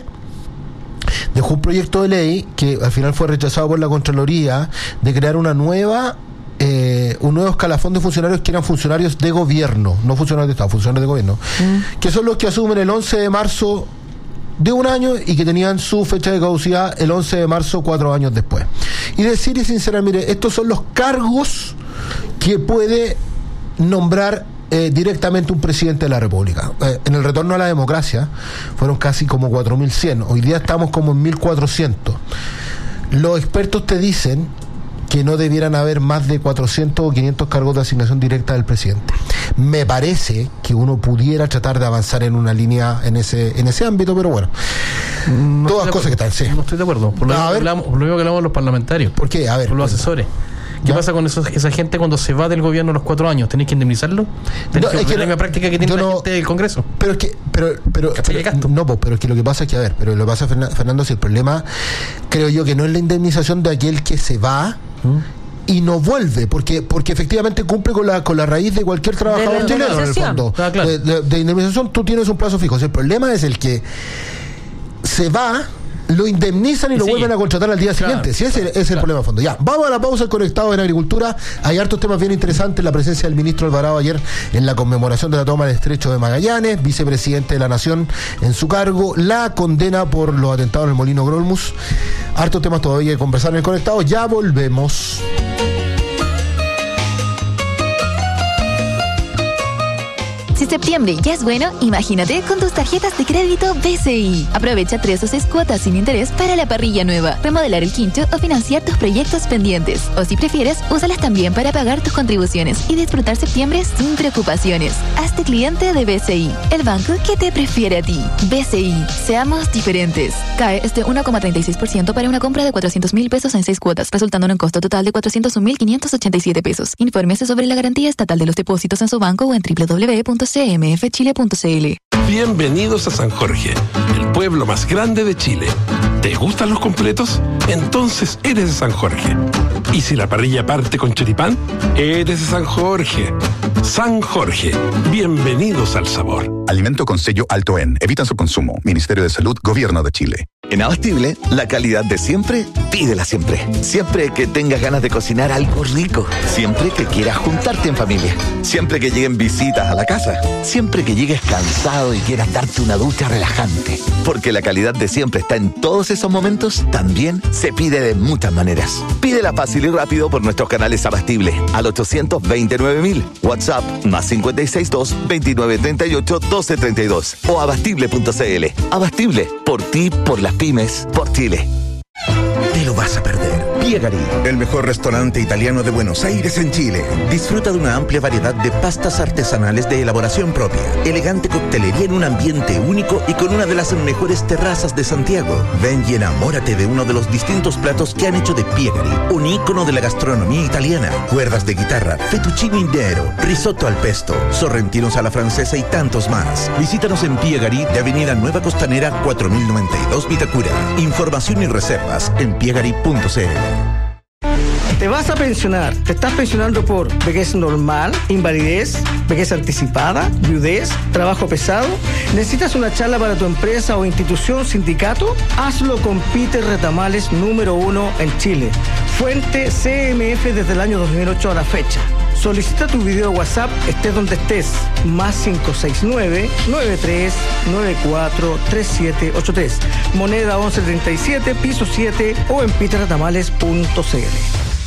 dejó un proyecto de ley que al final fue rechazado por la Contraloría, de crear un nuevo escalafón de funcionarios que eran funcionarios de gobierno, no funcionarios de Estado, funcionarios de gobierno, que son los que asumen el 11 de marzo de un año y que tenían su fecha de caducidad el 11 de marzo 4 años después. Y decir y sincerar, mire, estos son los cargos que puede nombrar directamente un presidente de la República. En el retorno a la democracia fueron casi como 4.100, hoy día estamos como en 1.400. Los expertos te dicen que no debieran haber más de 400 o 500 cargos de asignación directa del presidente. Me parece que uno pudiera tratar de avanzar en una línea en ese ámbito, pero bueno, no todas cosas que están, sí. No estoy de acuerdo. Por lo mismo que hablamos los parlamentarios. ¿Por qué? A ver, por los asesores. ¿Qué pasa con esa gente cuando se va del gobierno a los 4 años? ¿Tenéis que indemnizarlo? ¿Tenéis que la misma práctica que tiene la gente del Congreso? Pero es que pero es que lo que pasa es que, a ver, pero lo que pasa, Fernando, si el problema, creo yo, que no es la indemnización de aquel que se va y no vuelve, porque efectivamente cumple con la raíz de cualquier trabajador chileno, en el fondo. Claro. De indemnización tú tienes un plazo fijo. O sea, el problema es el que se va, lo indemnizan y lo vuelven a contratar al día siguiente. Si ese es el problema de fondo. Ya, vamos a la pausa. Conectados en Agricultura. Hay hartos temas bien interesantes. La presencia del ministro Alvarado ayer en la conmemoración de la toma del Estrecho de Magallanes, vicepresidente de la Nación en su cargo, la condena por los atentados en el Molino Grolmus. Hartos temas todavía que conversar en el Conectado. Ya volvemos. Si septiembre ya es bueno, imagínate con tus tarjetas de crédito BCI. Aprovecha 3 o 6 cuotas sin interés para la parrilla nueva, remodelar el quincho o financiar tus proyectos pendientes. O si prefieres, úsalas también para pagar tus contribuciones y disfrutar septiembre sin preocupaciones. Hazte cliente de BCI, el banco que te prefiere a ti. BCI, seamos diferentes. CAE es de 1,36% para una compra de 400,000 pesos en 6 cuotas, resultando en un costo total de 401,587 pesos. Infórmese sobre la garantía estatal de los depósitos en su banco o en www.cmfchile.cl. Bienvenidos a San Jorge, el pueblo más grande de Chile. ¿Te gustan los completos? Entonces eres de San Jorge. ¿Y si la parrilla parte con choripán? Eres de San Jorge. San Jorge, bienvenidos al sabor. Alimento con sello alto en. Evitan su consumo. Ministerio de Salud, Gobierno de Chile. En Abastible, la calidad de siempre, pídela siempre. Siempre que tengas ganas de cocinar algo rico. Siempre que quieras juntarte en familia. Siempre que lleguen visitas a la casa. Siempre que llegues cansado y quieras darte una ducha relajante. Porque la calidad de siempre está en todos esos momentos, también se pide de muchas maneras. Pídela fácil y rápido por nuestros canales Abastible al 829.000. WhatsApp más 562-2938-1232 o abastible.cl. Abastible, por ti, por las pymes, por Chile. Te lo vas a perder. Piegari, el mejor restaurante italiano de Buenos Aires en Chile. Disfruta de una amplia variedad de pastas artesanales de elaboración propia, elegante coctelería en un ambiente único y con una de las mejores terrazas de Santiago. Ven y enamórate de uno de los distintos platos que han hecho de Piegari, un ícono de la gastronomía italiana. Cuerdas de guitarra, fettuccine nero, risotto al pesto, sorrentinos a la francesa y tantos más. Visítanos en Piegari de Avenida Nueva Costanera 4092 Vitacura. Información y reservas en piegari.cl. Te vas a pensionar. Te estás pensionando por vejez normal, invalidez, vejez anticipada, viudez, trabajo pesado. ¿Necesitas una charla para tu empresa o institución, sindicato? Hazlo con Peter Retamales, número 1 en Chile. Fuente CMF desde el año 2008 a la fecha. Solicita tu video WhatsApp, estés donde estés. Más 569-9394-3783. Moneda 1137, piso 7 o en peterretamales.cl.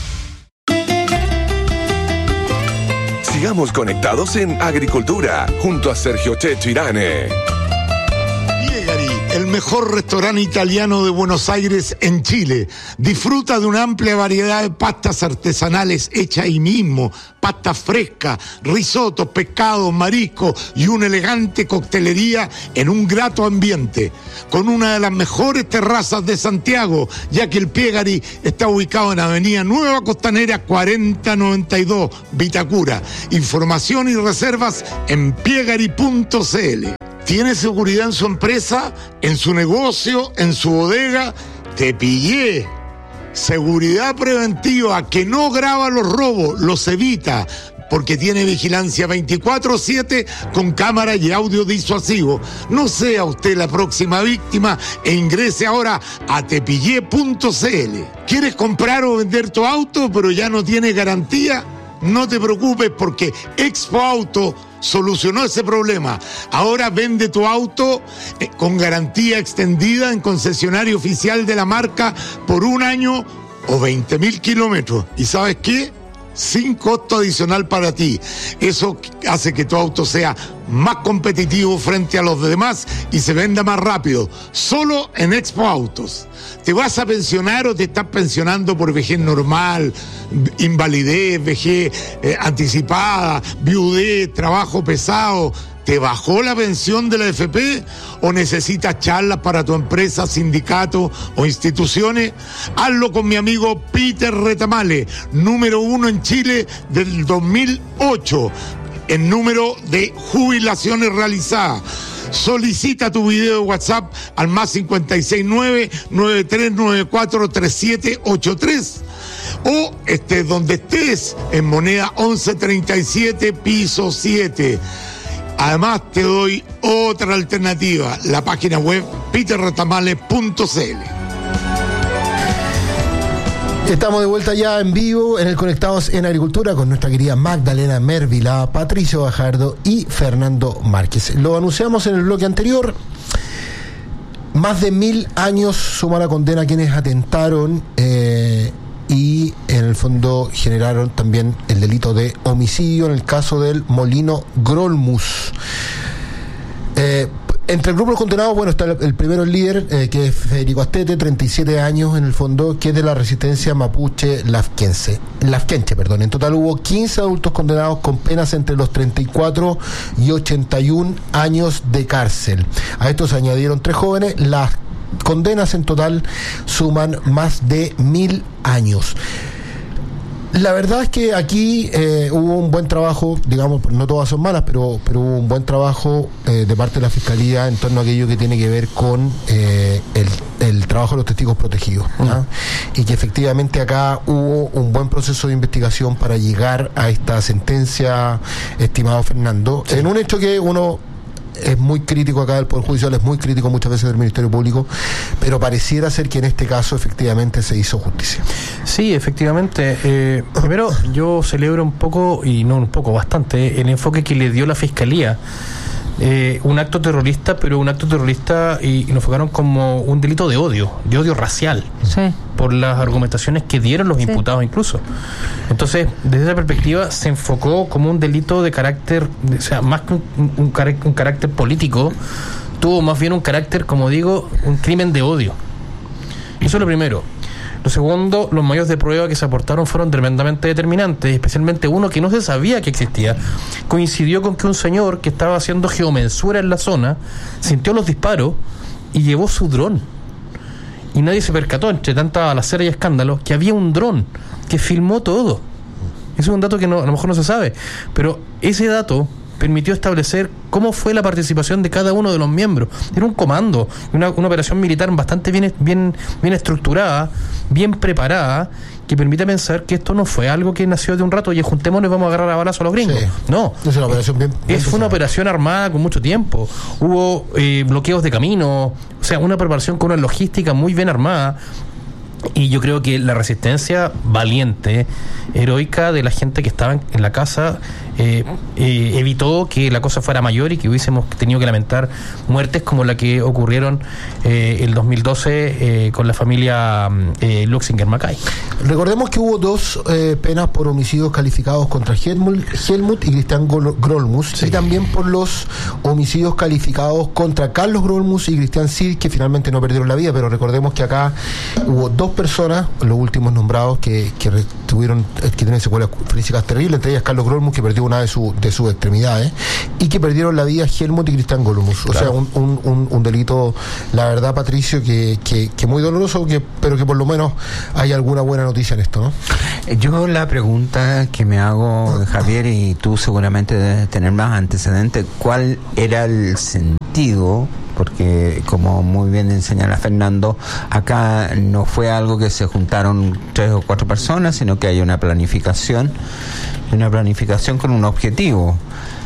Sigamos conectados en Agricultura, junto a Sergio Checho Irane. Piegari, el mejor restaurante italiano de Buenos Aires en Chile. Disfruta de una amplia variedad de pastas artesanales hechas ahí mismo, pastas frescas, risotos, pescados, mariscos y una elegante coctelería en un grato ambiente, con una de las mejores terrazas de Santiago, ya que el Piegari está ubicado en Avenida Nueva Costanera 4092, Vitacura. Información y reservas en piegari.cl. ¿Tiene seguridad en su empresa, en su negocio, en su bodega? Te pillé. Seguridad preventiva que no graba los robos, los evita, porque tiene vigilancia 24/7 con cámara y audio disuasivo. No sea usted la próxima víctima e ingrese ahora a tepillé.cl. ¿Quieres comprar o vender tu auto pero ya no tiene garantía? No te preocupes, porque Expo Auto solucionó ese problema. Ahora vende tu auto con garantía extendida en concesionario oficial de la marca por 1 año o 20.000 kilómetros. ¿Y sabes qué? Sin costo adicional para ti. Eso hace que tu auto sea más competitivo frente a los demás y se venda más rápido. Solo en Expo Autos. ¿Te vas a pensionar o te estás pensionando por vejez normal, invalidez, vejez anticipada, viudez, trabajo pesado? ¿Te bajó la pensión de la AFP o necesitas charlas para tu empresa, sindicato o instituciones? Hazlo con mi amigo Peter Retamales, número 1 en Chile del 2008 en número de jubilaciones realizadas. Solicita tu video de WhatsApp al más 569-9394-3783 o estés donde estés, en moneda 1137, piso 7. Además te doy otra alternativa, la página web peterretamales.cl. Estamos de vuelta ya en vivo en el Conectados en Agricultura con nuestra querida Magdalena Mervilá, Patricio Bajardo y Fernando Márquez. Lo anunciamos en el bloque anterior. Más de 1000 años suma la condena a quienes atentaron y en el fondo generaron también el delito de homicidio en el caso del Molino Grolmus. Entre el grupo de los condenados, bueno, está el primero, el líder, que es Federico Astete, 37 años en el fondo, que es de la resistencia mapuche lafquenche. En total hubo 15 adultos condenados con penas entre los 34 y 81 años de cárcel. A estos se añadieron 3 jóvenes. Las condenas en total suman más de 1000 años. La verdad es que aquí hubo un buen trabajo, digamos, no todas son malas, pero hubo un buen trabajo de parte de la Fiscalía en torno a aquello que tiene que ver con el trabajo de los testigos protegidos, ¿no? Y que efectivamente acá hubo un buen proceso de investigación para llegar a esta sentencia, estimado Fernando, en un hecho que uno es muy crítico acá del Poder Judicial, es muy crítico muchas veces del Ministerio Público, pero pareciera ser que en este caso efectivamente se hizo justicia. Sí, efectivamente. Primero, yo celebro un poco, y no un poco, bastante, el enfoque que le dio la Fiscalía. Un acto terrorista, pero un acto terrorista y lo enfocaron como un delito de odio racial, sí, por las argumentaciones que dieron los imputados incluso. Entonces, desde esa perspectiva se enfocó como un delito de carácter, o sea, más que un carácter político, tuvo más bien un carácter, como digo, un crimen de odio. Eso es lo primero. Lo segundo, los medios de prueba que se aportaron fueron tremendamente determinantes, especialmente uno que no se sabía que existía. Coincidió con que un señor que estaba haciendo geomensura en la zona sintió los disparos y llevó su dron. Y nadie se percató, entre tanta balacera y escándalo, que había un dron que filmó todo. Ese es un dato que a lo mejor no se sabe, pero ese dato permitió establecer cómo fue la participación de cada uno de los miembros. Era un comando, una operación militar bastante bien estructurada, bien preparada, que permite pensar que esto no fue algo que nació de un rato y juntémonos y vamos a agarrar a balazo a los gringos. Sí. No. Es una operación fue una operación armada con mucho tiempo. Hubo bloqueos de camino, o sea, una preparación con una logística muy bien armada. Y yo creo que la resistencia valiente, heroica de la gente que estaba en la casa evitó que la cosa fuera mayor y que hubiésemos tenido que lamentar muertes como la que ocurrieron el 2012 con la familia Luxinger-Mackay. Recordemos que hubo 2 penas por homicidios calificados contra Helmut y Christian Grolmus, sí, y también por los homicidios calificados contra Carlos Grolmus y Christian Sil, que finalmente no perdieron la vida, pero recordemos que acá hubo 2 personas, los últimos nombrados, que tienen secuelas físicas terribles, entre ellas Carlos Grolmus, que perdió una de sus extremidades, y que perdieron la vida Helmut y Christian Grolmus. O sea, un delito, la verdad, Patricio, que muy doloroso, pero que por lo menos hay alguna buena noticia en esto, ¿no? Yo la pregunta que me hago, Javier, y tú seguramente debes tener más antecedentes, ¿cuál era el sentido? Porque, como muy bien señala Fernando, acá no fue algo que se juntaron 3 o 4 personas, sino que hay una planificación con un objetivo.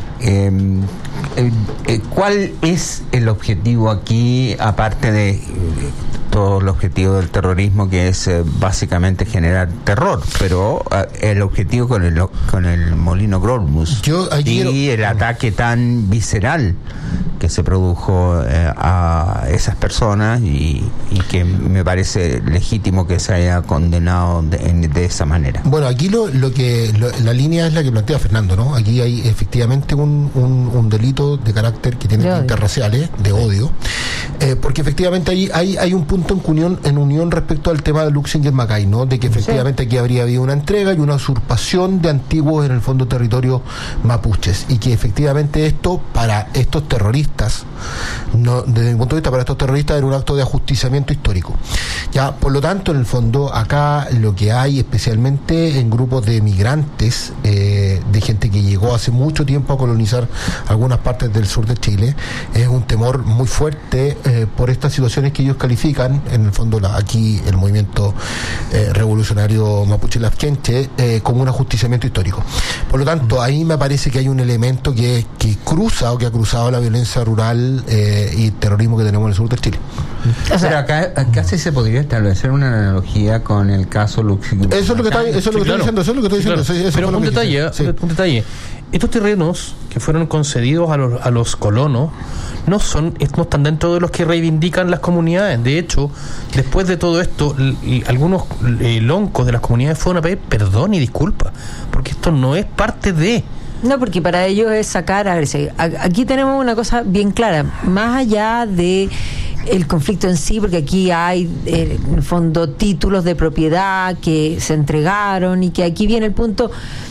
¿Cuál es el objetivo aquí, aparte de todo el objetivo del terrorismo, que es básicamente generar terror, pero el objetivo con el Molino Grolmus y el ataque tan visceral que se produjo a esas personas y que me parece legítimo que se haya condenado de esa manera. Bueno, aquí la línea es la que plantea Fernando, ¿no? Aquí hay efectivamente un delito de carácter que tiene tintes raciales, de odio, porque efectivamente hay un punto en unión respecto al tema de Luxinger-Mackay, ¿no? De que efectivamente aquí habría habido una entrega y una usurpación de antiguos, en el fondo, territorios mapuches, y que efectivamente esto, para estos terroristas, no, desde mi punto de vista, para estos terroristas era un acto de ajusticiamiento histórico. Ya, por lo tanto, en el fondo, acá lo que hay, especialmente en grupos de migrantes, de gente que llegó hace mucho tiempo a colonizar algunas partes del sur de Chile, es un temor muy fuerte por estas situaciones que ellos califican, en el fondo aquí el movimiento revolucionario mapuche lafkenche, como un ajusticiamiento histórico. Por lo tanto, ahí me parece que hay un elemento que cruza o que ha cruzado la violencia rural y el terrorismo que tenemos en el sur de Chile. O sea, acá sí se podría establecer una analogía con el caso Luxinger. Eso es lo que estoy diciendo. Pero un detalle. Estos terrenos que fueron concedidos a los colonos no están dentro de los que reivindican las comunidades. De hecho, después de todo esto, algunos loncos de las comunidades fueron a pedir perdón y disculpas, porque esto no es parte de... No, porque para ellos es sacar agresión. Aquí tenemos una cosa bien clara, más allá de el conflicto en sí, porque aquí hay en el fondo títulos de propiedad que se entregaron, y que aquí viene el punto,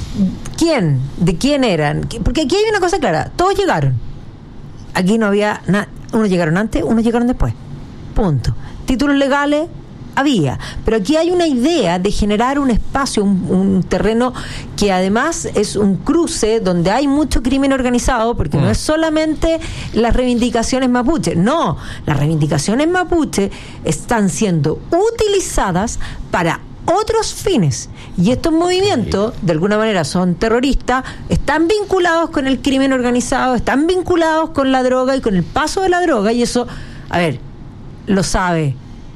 ¿de quién eran? Porque aquí hay una cosa clara, todos llegaron, aquí no había unos llegaron antes, unos llegaron después, punto. Títulos legales había, pero aquí hay una idea de generar un espacio, un terreno que además es un cruce donde hay mucho crimen organizado, porque no es solamente las reivindicaciones mapuche, no, las reivindicaciones mapuche están siendo utilizadas para otros fines, y estos movimientos de alguna manera son terroristas, están vinculados con el crimen organizado, están vinculados con la droga y con el paso de la droga, y eso, lo sabe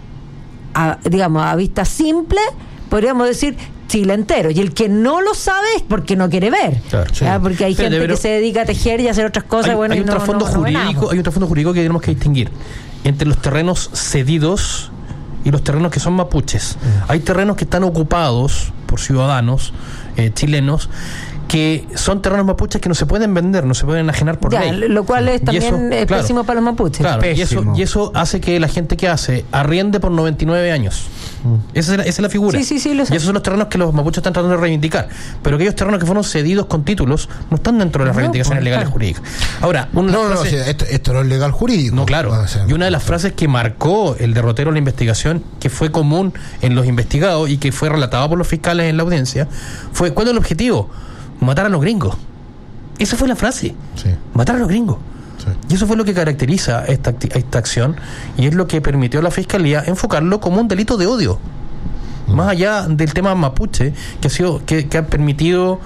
a vista simple, podríamos decir Chile entero, y el que no lo sabe es porque no quiere ver, claro, porque hay gente que se dedica a tejer y a hacer otras cosas. Hay un trasfondo jurídico que tenemos que distinguir entre los terrenos cedidos y los terrenos que son mapuches. Hay terrenos que están ocupados por ciudadanos chilenos, que son terrenos mapuches que no se pueden vender, no se pueden enajenar por ley. Lo cual es también pésimo para los mapuches. Claro, y eso hace que la gente que arriende por 99 años. Esa es la figura. Sí, y esos son los terrenos que los mapuches están tratando de reivindicar. Pero aquellos terrenos que fueron cedidos con títulos no están dentro de las reivindicaciones legales jurídicas. Ahora, esto no es legal jurídico. No, claro. Y una de las frases que marcó el derrotero en la investigación, que fue común en los investigados y que fue relatado por los fiscales en la audiencia, fue: ¿cuál es el objetivo? Matar a los gringos. Esa fue la frase. Sí. Matar a los gringos. Sí. Y eso fue lo que caracteriza esta acción, y es lo que permitió a la Fiscalía enfocarlo como un delito de odio. Más allá del tema mapuche, que ha permitido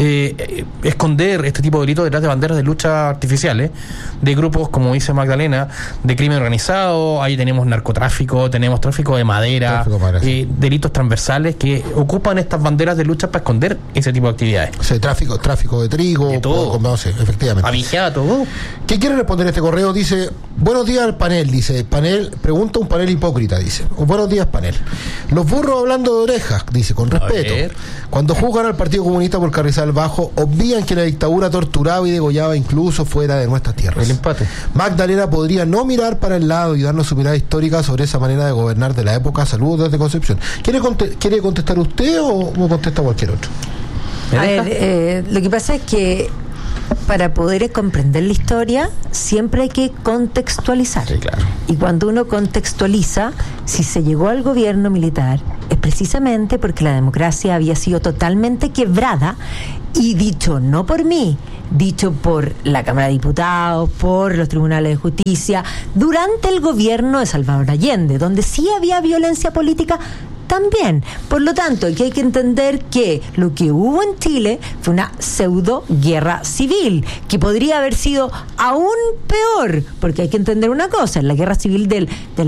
esconder este tipo de delitos detrás de banderas de lucha artificiales, de grupos, como dice Magdalena, de crimen organizado. Ahí tenemos narcotráfico, tenemos tráfico de madera, delitos transversales que ocupan estas banderas de lucha para esconder ese tipo de actividades. O sea, tráfico de trigo, de todo. No sé, efectivamente. Avigiato. ¿Qué quiere responder este correo? Dice: buenos días al panel. Dice: pregunta un panel hipócrita. Dice: buenos días, panel. Los burros hablando de orejas, dice, con respeto, cuando juzgan al Partido Comunista por Carrizal Bajo, obvían que la dictadura torturaba y degollaba incluso fuera de nuestras tierras. El empate. Magdalena podría no mirar para el lado y darnos su mirada histórica sobre esa manera de gobernar de la época. Saludos desde Concepción. ¿Quiere contestar usted o contesta cualquier otro? A ver, lo que pasa es que para poder comprender la historia siempre hay que contextualizar. Sí, claro. Y cuando uno contextualiza, si se llegó al gobierno militar es precisamente porque la democracia había sido totalmente quebrada, y dicho no por mí, dicho por la Cámara de Diputados, por los tribunales de justicia, durante el gobierno de Salvador Allende, donde sí había violencia política también. Por lo tanto, aquí hay que entender que lo que hubo en Chile fue una pseudo guerra civil, que podría haber sido aún peor, porque hay que entender una cosa: en la guerra civil del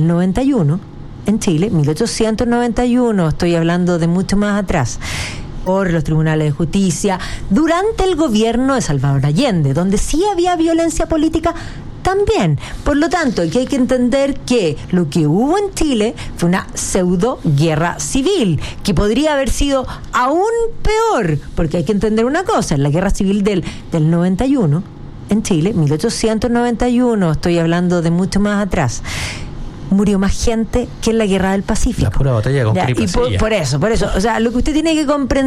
91 en Chile, 1891, estoy hablando de mucho más atrás, por los tribunales de justicia, durante el gobierno de Salvador Allende, donde sí había violencia política también. Por lo tanto, aquí hay que entender que lo que hubo en Chile fue una pseudo guerra civil, que podría haber sido aún peor, porque hay que entender una cosa: en la guerra civil del 91 en Chile, 1891, estoy hablando de mucho más atrás, murió más gente que en la guerra del Pacífico. La pura batalla con y por eso, o sea, lo que usted tiene que comprender